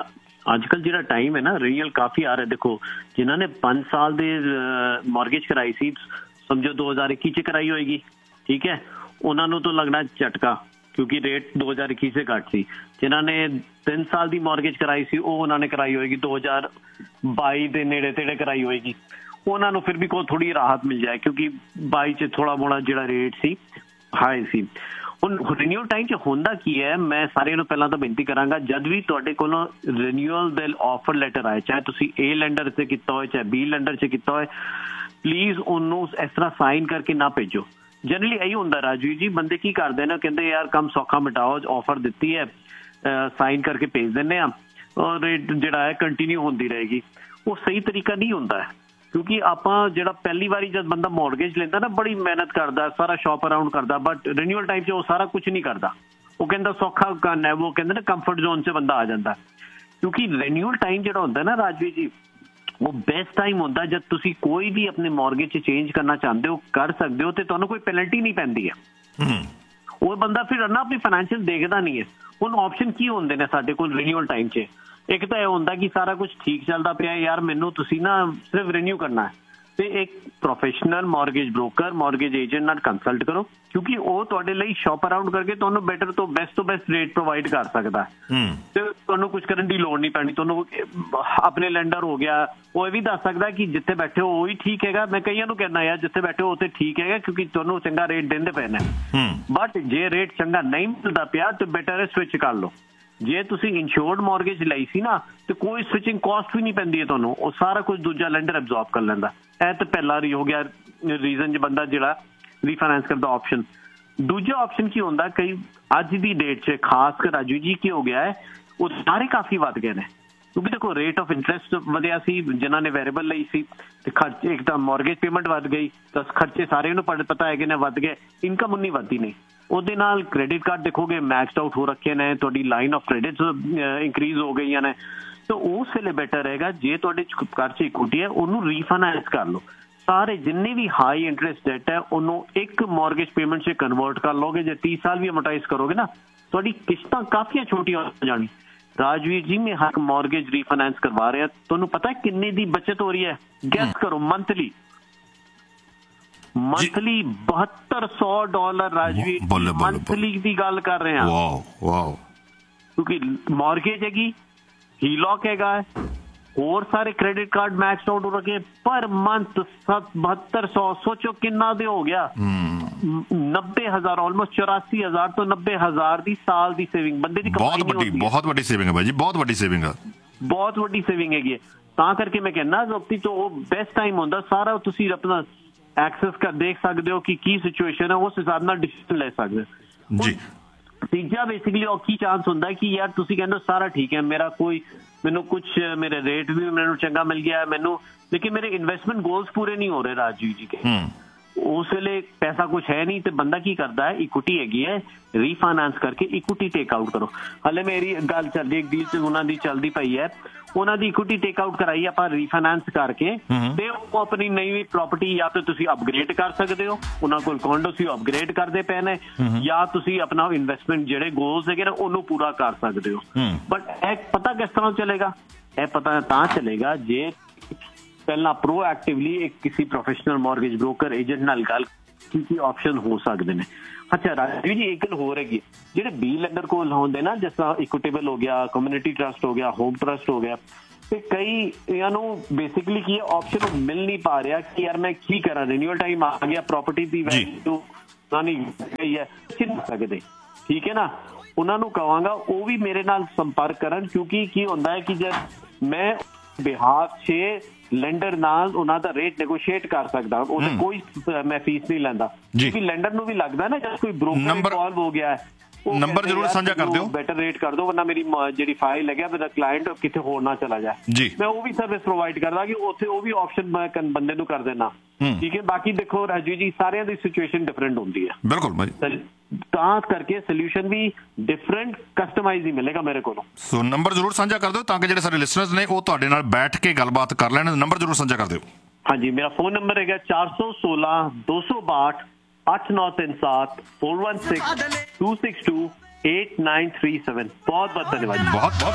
ਅੱਜ ਕੱਲ੍ਹ ਜਿਹੜਾ ਟਾਈਮ ਹੈ ਨਾ, ਰੀਨਿਊਅਲ ਕਾਫੀ ਆ ਰਿਹਾ। ਦੇਖੋ ਜਿਨ੍ਹਾਂ ਨੇ ਪੰਜ ਸਾਲ ਦੇ ਮੌਰਗੇਜ ਕਰਾਈ ਸੀ, ਸਮਝੋ ਦੋ ਹਜ਼ਾਰ ਇੱਕੀ 'ਚ ਕਰਾਈ ਹੋਏਗੀ, ਠੀਕ ਹੈ, ਉਹਨਾਂ ਨੂੰ ਤਾਂ ਲੱਗਣਾ ਝਟਕਾ ਕਿਉਂਕਿ ਰੇਟ ਦੋ ਹਜ਼ਾਰ ਇੱਕੀ ਸੇ ਘੱਟ ਸੀ। ਜਿਨ੍ਹਾਂ ਨੇ ਤਿੰਨ ਸਾਲ ਦੀ ਮੌਰਗੇਜ ਕਰਾਈ ਸੀ ਉਹ ਉਹਨਾਂ ਨੇ ਕਰਾਈ ਹੋਏਗੀ ਦੋ ਹਜ਼ਾਰ ਬਾਈ ਦੇ ਨੇੜੇ ਤੇੜੇ ਕਰਾਈ ਹੋਏਗੀ, ਉਹਨਾਂ ਨੂੰ ਫਿਰ ਵੀ ਕੋਈ ਥੋੜ੍ਹੀ ਰਾਹਤ ਮਿਲ ਜਾਏ ਕਿਉਂਕਿ ਬਾਈ 'ਚ ਥੋੜ੍ਹਾ ਮੋੜਾ ਜਿਹੜਾ ਰੇਟ ਸੀ ਹਾਈ ਸੀ। ਹੁਣ ਰੀਨਿਊਅਲ ਟਾਈਮ 'ਚ ਹੁੰਦਾ ਕੀ ਹੈ, ਮੈਂ ਸਾਰਿਆਂ ਨੂੰ ਪਹਿਲਾਂ ਤਾਂ ਬੇਨਤੀ ਕਰਾਂਗਾ, ਜਦ ਵੀ ਤੁਹਾਡੇ ਕੋਲੋਂ ਰੀਨਿਊਅਲ ਦੇ ਆਫਰ ਲੈਟਰ ਆਏ, ਚਾਹੇ ਤੁਸੀਂ ਏ ਲੈਂਡਰ 'ਚ ਕੀਤਾ ਹੋਏ ਚਾਹੇ ਬੀ ਲੈਂਡਰ 'ਚ ਕੀਤਾ ਹੋਏ, ਪਲੀਜ਼ ਉਹਨੂੰ ਇਸ ਤਰ੍ਹਾਂ ਸਾਈਨ ਕਰਕੇ ਨਾ ਭੇਜੋ। ਜਨਰਲੀ ਇਹੀ ਹੁੰਦਾ ਰਾਜਵੀਰ ਜੀ, ਬੰਦੇ ਕੀ ਕਰਦੇ ਨੇ, ਕਹਿੰਦੇ ਯਾਰ ਕੰਮ ਸੌਖਾ ਮਿਟਾਓ, ਆਫਰ ਦਿੱਤੀ ਹੈ, ਸਾਈਨ ਕਰਕੇ ਭੇਜ ਦਿੰਦੇ ਆ ਔਰ ਰੇਟ ਜਿਹੜਾ ਹੈ ਕੰਟੀਨਿਊ ਹੁੰਦੀ ਰਹੇਗੀ। ਉਹ ਸਹੀ ਤਰੀਕਾ ਨਹੀਂ ਹੁੰਦਾ ਹੈ ਕਿਉਂਕਿ ਆਪਾਂ ਜਿਹੜਾ ਪਹਿਲੀ ਵਾਰੀ ਜਦ ਬੰਦਾ ਮੌਰਗੇਜ ਲੈਂਦਾ ਨਾ, ਬੜੀ ਮਿਹਨਤ ਕਰਦਾ, ਸਾਰਾ ਸ਼ੌਪ ਅਰਾਊਂਡ ਕਰਦਾ, ਬਟ ਰੀਨਿਊਅਲ ਟਾਈਮ 'ਚ ਉਹ ਸਾਰਾ ਕੁਝ ਨਹੀਂ ਕਰਦਾ। ਉਹ ਕਹਿੰਦਾ ਸੌਖਾ ਕਰਨਾ, ਉਹ ਕਹਿੰਦੇ ਨਾ ਕੰਫਰਟ ਜ਼ੋਨ 'ਚ ਬੰਦਾ ਆ ਜਾਂਦਾ। ਕਿਉਂਕਿ ਰੀਨਿਊਅਲ ਟਾਈਮ ਜਿਹੜਾ ਹੁੰਦਾ ਨਾ ਰਾਜਵੀਰ ਜੀ, ਉਹ ਬੈਸਟ ਟਾਈਮ ਹੁੰਦਾ ਜਦ ਤੁਸੀਂ ਕੋਈ ਵੀ ਆਪਣੇ ਮੌਰਗੇਜ 'ਚ ਚੇਂਜ ਕਰਨਾ ਚਾਹੁੰਦੇ ਹੋ, ਕਰ ਸਕਦੇ ਹੋ, ਤੇ ਤੁਹਾਨੂੰ ਕੋਈ ਪੈਨਲਟੀ ਨਹੀਂ ਪੈਂਦੀ ਹੈ। ਉਹ ਬੰਦਾ ਫਿਰ ਨਾ ਆਪਣੀ ਫਾਈਨੈਂਸ਼ੀਅਲ ਦੇਖਦਾ ਨਹੀਂ ਹੈ। ਹੁਣ ਆਪਸ਼ਨ ਕੀ ਹੁੰਦੇ ਨੇ ਸਾਡੇ ਕੋਲ ਰੀਨਿਊਅਲ ਟਾਈਮ 'ਚ? ਇੱਕ ਤਾਂ ਇਹ ਹੁੰਦਾ ਕਿ ਸਾਰਾ ਕੁਝ ਠੀਕ ਚੱਲਦਾ ਪਿਆ ਯਾਰ, ਮੈਨੂੰ ਤੁਸੀਂ ਨਾ ਸਿਰਫ ਰੀਨਿਊ ਕਰਨਾ ਹੈ, ਤੇ ਇੱਕ professional mortgage broker, mortgage agent ਨਾਲ ਕੰਸਲਟ ਕਰੋ ਕਿਉਂਕਿ ਉਹ ਤੁਹਾਡੇ ਲਈ ਸ਼ੌਪ ਅਰਾਊਂਡ ਕਰਕੇ ਤੁਹਾਨੂੰ ਬੈਟਰ ਤੋਂ ਬੈਸਟ ਤੋਂ ਬੈਸਟ ਰੇਟ ਪ੍ਰੋਵਾਈਡ ਕਰ ਸਕਦਾ ਹੈ। ਤੇ ਤੁਹਾਨੂੰ ਕੁਝ ਕਰਨ ਦੀ ਲੋੜ ਨਹੀਂ ਪੈਣੀ। ਤੁਹਾਨੂੰ ਆਪਣੇ ਲੈਂਡਰ ਹੋ ਗਿਆ, ਉਹ ਇਹ ਵੀ ਦੱਸ ਸਕਦਾ ਕਿ ਜਿੱਥੇ ਬੈਠੇ ਹੋ ਉਹੀ ਠੀਕ ਹੈਗਾ। ਮੈਂ ਕਈਆਂ ਨੂੰ ਕਹਿੰਦਾ ਯਾਰ ਜਿੱਥੇ ਬੈਠੇ ਹੋ ਉੱਥੇ ਠੀਕ ਹੈਗਾ ਕਿਉਂਕਿ ਤੁਹਾਨੂੰ ਚੰਗਾ ਰੇਟ ਦਿੰਦੇ ਪਏ ਨੇ, ਬਟ ਜੇ ਰੇਟ ਚੰਗਾ ਨਹੀਂ ਮਿਲਦਾ ਪਿਆ ਤੇ ਬੈਟਰ ਹੈ ਸਵਿਚ ਕਰ ਲਓ। ਜੇ ਤੁਸੀਂ ਇੰਸ਼ੋਰਡ ਮੌਰਗੇਜ ਲਈ ਸੀ ਨਾ ਤੇ ਕੋਈ ਸਵਿਚਿੰਗ ਕਾਸਟ ਵੀ ਨਹੀਂ ਪੈਂਦੀ ਹੈ ਤੁਹਾਨੂੰ, ਉਹ ਸਾਰਾ ਕੁਝ ਦੂਜਾ ਲੈਂਡਰ ਐਬਜ਼ੌਰਬ ਕਰ ਲੈਂਦਾ। ਇਹ ਤਾਂ ਪਹਿਲਾ ਹੋ ਗਿਆ ਰੀਜ਼ਨ ਜੇ ਬੰਦਾ ਜਿਹੜਾ ਰੀਫਾਈਨੈਂਸ ਕਰਦਾ ਆਪਸ਼ਨ। ਦੂਜਾ ਆਪਸ਼ਨ ਕੀ ਹੁੰਦਾ, ਕਈ ਅੱਜ ਦੀ ਡੇਟ 'ਚ ਖਾਸ ਕਰ ਰਾਜੂ ਜੀ ਕੀ ਹੋ ਗਿਆ ਹੈ, ਉਹ ਸਾਰੇ ਕਾਫੀ ਵੱਧ ਗਏ ਨੇ ਕਿਉਂਕਿ ਦੇਖੋ ਰੇਟ ਆਫ ਇੰਟਰਸਟ ਵਧਿਆ ਸੀ, ਜਿਨ੍ਹਾਂ ਨੇ ਵੈਰੀਏਬਲ ਲਈ ਸੀ ਤੇ ਖਰਚੇ, ਇੱਕ ਤਾਂ ਮੌਰਗੇਜ ਪੇਮੈਂਟ ਵੱਧ ਗਈ, ਤਾਂ ਖਰਚੇ ਸਾਰਿਆਂ ਨੂੰ ਪਤਾ ਹੈਗੇ ਨੇ ਵੱਧ ਗਏ, ਇਨਕਮ ਉਨੀ ਵੱਧਦੀ ਨਹੀਂ। ਉਹਦੇ ਨਾਲ ਕ੍ਰੈਡਿਟ ਕਾਰਡ ਦੇਖੋਗੇ ਮੈਕਸਡ ਆਊਟ ਹੋ ਰੱਖੇ ਨੇ, ਤੁਹਾਡੀ ਲਾਈਨ ਆਫ ਕ੍ਰੈਡਿਟ ਇੰਕਰੀਜ਼ ਹੋ ਗਈਆਂ ਨੇ, ਤਾਂ ਉਸ ਵੇਲੇ ਬੈਟਰ ਰਹੇਗਾ ਜੇ ਤੁਹਾਡੇ ਘਰ 'ਚ ਇਕੁਇਟੀ ਹੈ ਉਹਨੂੰ ਰੀਫਾਈਨੈਂਸ ਕਰ ਲਓ। ਸਾਰੇ ਜਿੰਨੇ ਵੀ ਹਾਈ ਇੰਟਰਸਟ ਡੈਟ ਹੈ ਉਹਨੂੰ ਇੱਕ ਮੌਰਗੇਜ ਪੇਮੈਂਟ 'ਚ ਕਨਵਰਟ ਕਰ ਲਓਗੇ। ਜੇ ਤੀਹ ਸਾਲ ਵੀ ਅਮੋਰਟਾਈਜ਼ ਕਰੋਗੇ ਨਾ, ਤੁਹਾਡੀ ਕਿਸ਼ਤਾਂ ਕਾਫੀਆਂ ਛੋਟੀਆਂ ਹੋ ਜਾਣੀ। ਰਾਜਵੀਰ ਜੀ ਮੈਂ ਹਰ ਮੌਰਗੇਜ ਰੀਫਾਈਨੈਂਸ ਕਰਵਾ ਰਿਹਾ, ਤੁਹਾਨੂੰ ਪਤਾ ਕਿੰਨੇ ਦੀ ਬਚਤ ਹੋ ਰਹੀ ਹੈ? ਗੈਸ ਕਰੋ, ਮੰਥਲੀ ਮੰਥਲੀ ਬਹੱਤਰ ਸੌ ਡਾਲਰ ਰਾਜਵੀਰ, ਮੰਥਲੀ ਦੀ ਗੱਲ ਕਰ ਰਹੇ ਹਾਂ। ਵਾਓ ਵਾਓ, ਕਿਉਂਕਿ ਮੌਰਗੇਜ ਹੈਗੀ, ਹੀਲੌਕ ਹੈਗਾ, ਹੋਰ ਸਾਰੇ ਕ੍ਰੈਡਿਟ ਕਾਰਡ ਮੈਚ ਆਊਟ ਹੋ ਰਹੇ, ਪਰ ਮੰਥ ਬਹੱਤਰ ਸੌ, ਸੋਚੋ ਕਿੰਨਾ ਦੇ ਹੋ ਗਿਆ, ਨੱਬੇ ਹਜ਼ਾਰ, ਆਲਮੋਸਟ ਚੁਰਾਸੀ ਹਜ਼ਾਰ ਤੋਂ ਨੱਬੇ ਹਜ਼ਾਰ ਦੀ ਸਾਲ ਦੀ ਸੇਵਿੰਗ ਬੰਦੇ ਦੀ। ਬਹੁਤ ਵੱਡੀ ਬਹੁਤ ਵੱਡੀ ਸੇਵਿੰਗ ਹੈ ਭਾਈ ਜੀ, ਬਹੁਤ ਵੱਡੀ ਸੇਵਿੰਗ ਹੈ, ਬਹੁਤ ਵੱਡੀ ਸੇਵਿੰਗ ਹੈਗੀ ਹੈ। ਤਾਂ ਕਰਕੇ ਮੈਂ ਕਹਿੰਦਾ ਵਕਤੀ ਤੋਂ ਉਹ ਬੈਸਟ ਟਾਈਮ ਹੁੰਦਾ, ਸਾਰਾ ਤੁਸੀਂ ਆਪਣਾ ਐਕਸੈਸ ਕਰ ਦੇਖ ਸਕਦੇ ਹੋ ਕਿ ਕੀ ਸਿਚੁਏਸ਼ਨ ਹੈ, ਉਸ ਹਿਸਾਬ ਨਾਲ ਡਿਸੀਜ਼ਨ ਲੈ ਸਕਦੇ ਹੋ ਜੀ। ਤੀਜਾ ਬੇਸਿਕਲੀ ਉਹ ਕੀ ਚਾਂਸ ਹੁੰਦਾ ਕਿ ਯਾਰ ਤੁਸੀਂ ਕਹਿੰਦੇ ਸਾਰਾ ਠੀਕ ਹੈ, ਮੇਰਾ ਕੋਈ ਮੈਨੂੰ ਕੁਝ ਮੇਰੇ ਰੇਟ ਵੀ ਮੈਨੂੰ ਚੰਗਾ ਮਿਲ ਗਿਆ ਮੈਨੂੰ, ਲੇਕਿਨ ਮੇਰੇ ਇਨਵੈਸਟਮੈਂਟ ਗੋਲਸ ਪੂਰੇ ਨਹੀਂ ਹੋ ਰਹੇ ਰਾਜੂ ਜੀ ਕੇ, ਉਸ ਵੇਲੇ ਪੈਸਾ ਕੁਛ ਹੈ ਨਹੀਂ ਤੇ ਬੰਦਾ ਕੀ ਕਰਦਾ ਹੈ, ਇਕੁਇਟੀ ਹੈਗੀ ਹੈ, ਰੀਫਾਈਨਾਂਸ ਕਰਕੇ ਇਕੁਇਟੀ ਟੇਕ ਆਊਟ ਕਰੋ। ਹਲੇ ਮੇਰੀ ਗੱਲ ਚੱਲਦੀ ਇੱਕ ਡੀਲ ਚ ਉਹਨਾਂ ਦੀ ਚੱਲਦੀ ਪਈ ਹੈ, ਉਹਨਾਂ ਦੀ ਇਕੁਇਟੀ ਟੇਕ ਆਊਟ ਕਰਾਈ ਆਪਾਂ ਰੀਫਾਈਨਾਂਸ ਕਰਕੇ, ਤੇ ਉਹ ਆਪਣੀ ਨਵੀਂ ਪ੍ਰਾਪਰਟੀ ਜਾਂ ਤੇ ਤੁਸੀਂ ਅਪਗ੍ਰੇਡ ਕਰ ਸਕਦੇ ਹੋ, ਉਹਨਾਂ ਕੋਲ ਕੌਂਡੋ ਸੀ ਅਪਗ੍ਰੇਡ ਕਰਦੇ ਪਏ ਨੇ, ਜਾਂ ਤੁਸੀਂ ਆਪਣਾ ਇਨਵੈਸਟਮੈਂਟ ਜਿਹੜੇ ਗੋਲਸ ਹੈਗੇ ਨਾ ਉਹਨੂੰ ਪੂਰਾ ਕਰ ਸਕਦੇ ਹੋ। ਬਟ ਇਹ ਪਤਾ ਕਿਸ ਤਰ੍ਹਾਂ ਚੱਲੇਗਾ? ਇਹ ਪਤਾ ਤਾਂ ਚੱਲੇਗਾ ਜੇ ਪਹਿਲਾਂ ਪ੍ਰੋਐਕਟਿਵਲੀ ਇੱਕ ਕਿਸੇ ਪ੍ਰੋਫੈਸ਼ਨਲ ਮਾਰਗੇਜ ਬ੍ਰੋਕਰ ਏਜੰਟ ਨਾਲ ਗੱਲ ਕੀ ਕੀ ਆਪਸ਼ਨ ਹੋ ਸਕਦੇ ਨੇ। ਅੱਛਾ ਰਾਜੀਵ ਜੀ, ਇੱਕ ਗੱਲ ਹੋਰ ਹੈਗੀ, ਜਿਹੜੇ ਬੀ ਲੈਂਡਰ ਕੋਲ ਹੁੰਦੇ ਨਾ, ਜਿਸ ਤਰ੍ਹਾਂ ਇਕੁਇਟੇਬਲ ਹੋ ਗਿਆ, ਕਮਿਊਨਿਟੀ ਟਰਸਟ ਹੋ ਗਿਆ, ਹੋਮ ਟਰਸਟ ਹੋ ਗਿਆ, ਤੇ ਕਈ ਇਹਨਾਂ ਨੂੰ ਬੇਸਿਕਲੀ ਕੀ ਆਪਸ਼ਨ ਮਿਲ ਨਹੀਂ ਪਾ ਰਿਹਾ ਕਿ ਯਾਰ ਮੈਂ ਕੀ ਕਰਾਂ, ਰੀਨਿਊਅਲ ਟਾਈਮ ਆ ਗਿਆ, ਪ੍ਰਾਪਰਟੀ ਦੀ ਵੈਲਿਊ ਤਾਂ ਨਹੀਂ ਗਈ ਹੈ, ਚਿੰਤਾ ਸਕਦੇ, ਠੀਕ ਹੈ ਨਾ। ਉਹਨਾਂ ਨੂੰ ਕਹਾਂਗਾ ਉਹ ਵੀ ਮੇਰੇ ਨਾਲ ਸੰਪਰਕ ਕਰਨ, ਕਿਉਂਕਿ ਕੀ ਹੁੰਦਾ ਹੈ ਕਿ ਜਦ ਮੈਂ ਬਿਹਾਫ ਛੇ ਲੈਂਡਰ ਨਾਲ ਉਹਨਾਂ ਦਾ ਰੇਟ ਨੈਗੋਸ਼ੀਏਟ ਕਰ ਸਕਦਾ, ਉਹਦੇ ਕੋਈ ਮੈਂ ਫੀਸ ਨਹੀਂ ਲੈਂਦਾ, ਕਿਉਂਕਿ ਲੈਂਡਰ ਨੂੰ ਵੀ ਲੱਗਦਾ ਨਾ ਜਦ ਕੋਈ ਬ੍ਰੋਕਰ ਇਨਵੋਲਵ ਹੋ ਗਿਆ ਹੈ, ਨੰਬਰ ਜ਼ਰੂਰ ਸਾਂਝਾ ਕਰ ਦਿਓ, ਬੈਟਰ ਰੇਟ ਕਰ ਦਿਓ, ਵਰਨਾ ਮੇਰੀ ਜਿਹੜੀ ਫਾਈਲ ਹੈਗਾ ਮੇਰਾ ਕਲਾਇੰਟ ਕਿਤੇ ਹੋਰ ਨਾ ਚਲਾ ਜਾਏ। ਮੈਂ ਉਹ ਵੀ ਸਰਵਿਸ ਪ੍ਰੋਵਾਈਡ ਕਰਦਾ ਕਿ ਉੱਥੇ ਉਹ ਵੀ ਆਪਸ਼ਨ ਮੈਂ ਬੰਦੇ ਨੂੰ ਕਰ ਦੇਣਾ, ਠੀਕ ਹੈ। ਬਾਕੀ ਦੇਖੋ ਰਾਜੂ ਜੀ, ਸਾਰਿਆਂ ਦੀ ਸਿਚੁਏਸ਼ਨ ਡਿਫਰੈਂਟ ਹੁੰਦੀ ਹੈ, ਬਿਲਕੁਲ, ਤਾਂ ਕਰਕੇ ਸੋਲੂਸ਼ਨ ਵੀ ਡਿਫਰੈਂਟ ਕਸਟਮਾਈਜ਼ ਹੀ ਮਿਲੇਗਾ ਮੇਰੇ ਕੋਲੋਂ। ਸੋ ਨੰਬਰ ਜ਼ਰੂਰ ਸਾਂਝਾ ਕਰ ਦਿਓ ਤਾਂ ਕਿ ਜਿਹੜੇ ਸਾਡੇ ਲਿਸਨਰਸ ਨੇ ਉਹ ਤੁਹਾਡੇ ਨਾਲ ਬੈਠ ਕੇ ਗੱਲਬਾਤ ਕਰ ਲੈਣ। ਨੰਬਰ ਜ਼ਰੂਰ ਸਾਂਝਾ ਕਰ ਦਿਓ। ਹਾਂਜੀ, ਮੇਰਾ ਫੋਨ ਨੰਬਰ ਹੈਗਾ ਚਾਰ ਸੌ ਸੋਲਾਂ ਦੋ ਸੌ ਬਾਹਠ ਅੱਠ ਨੌ ਤਿੰਨ ਸੱਤ four one six two six two eight nine three seven। ਬਹੁਤ ਬਹੁਤ ਧੰਨਵਾਦ। ਬਹੁਤ ਬਹੁਤ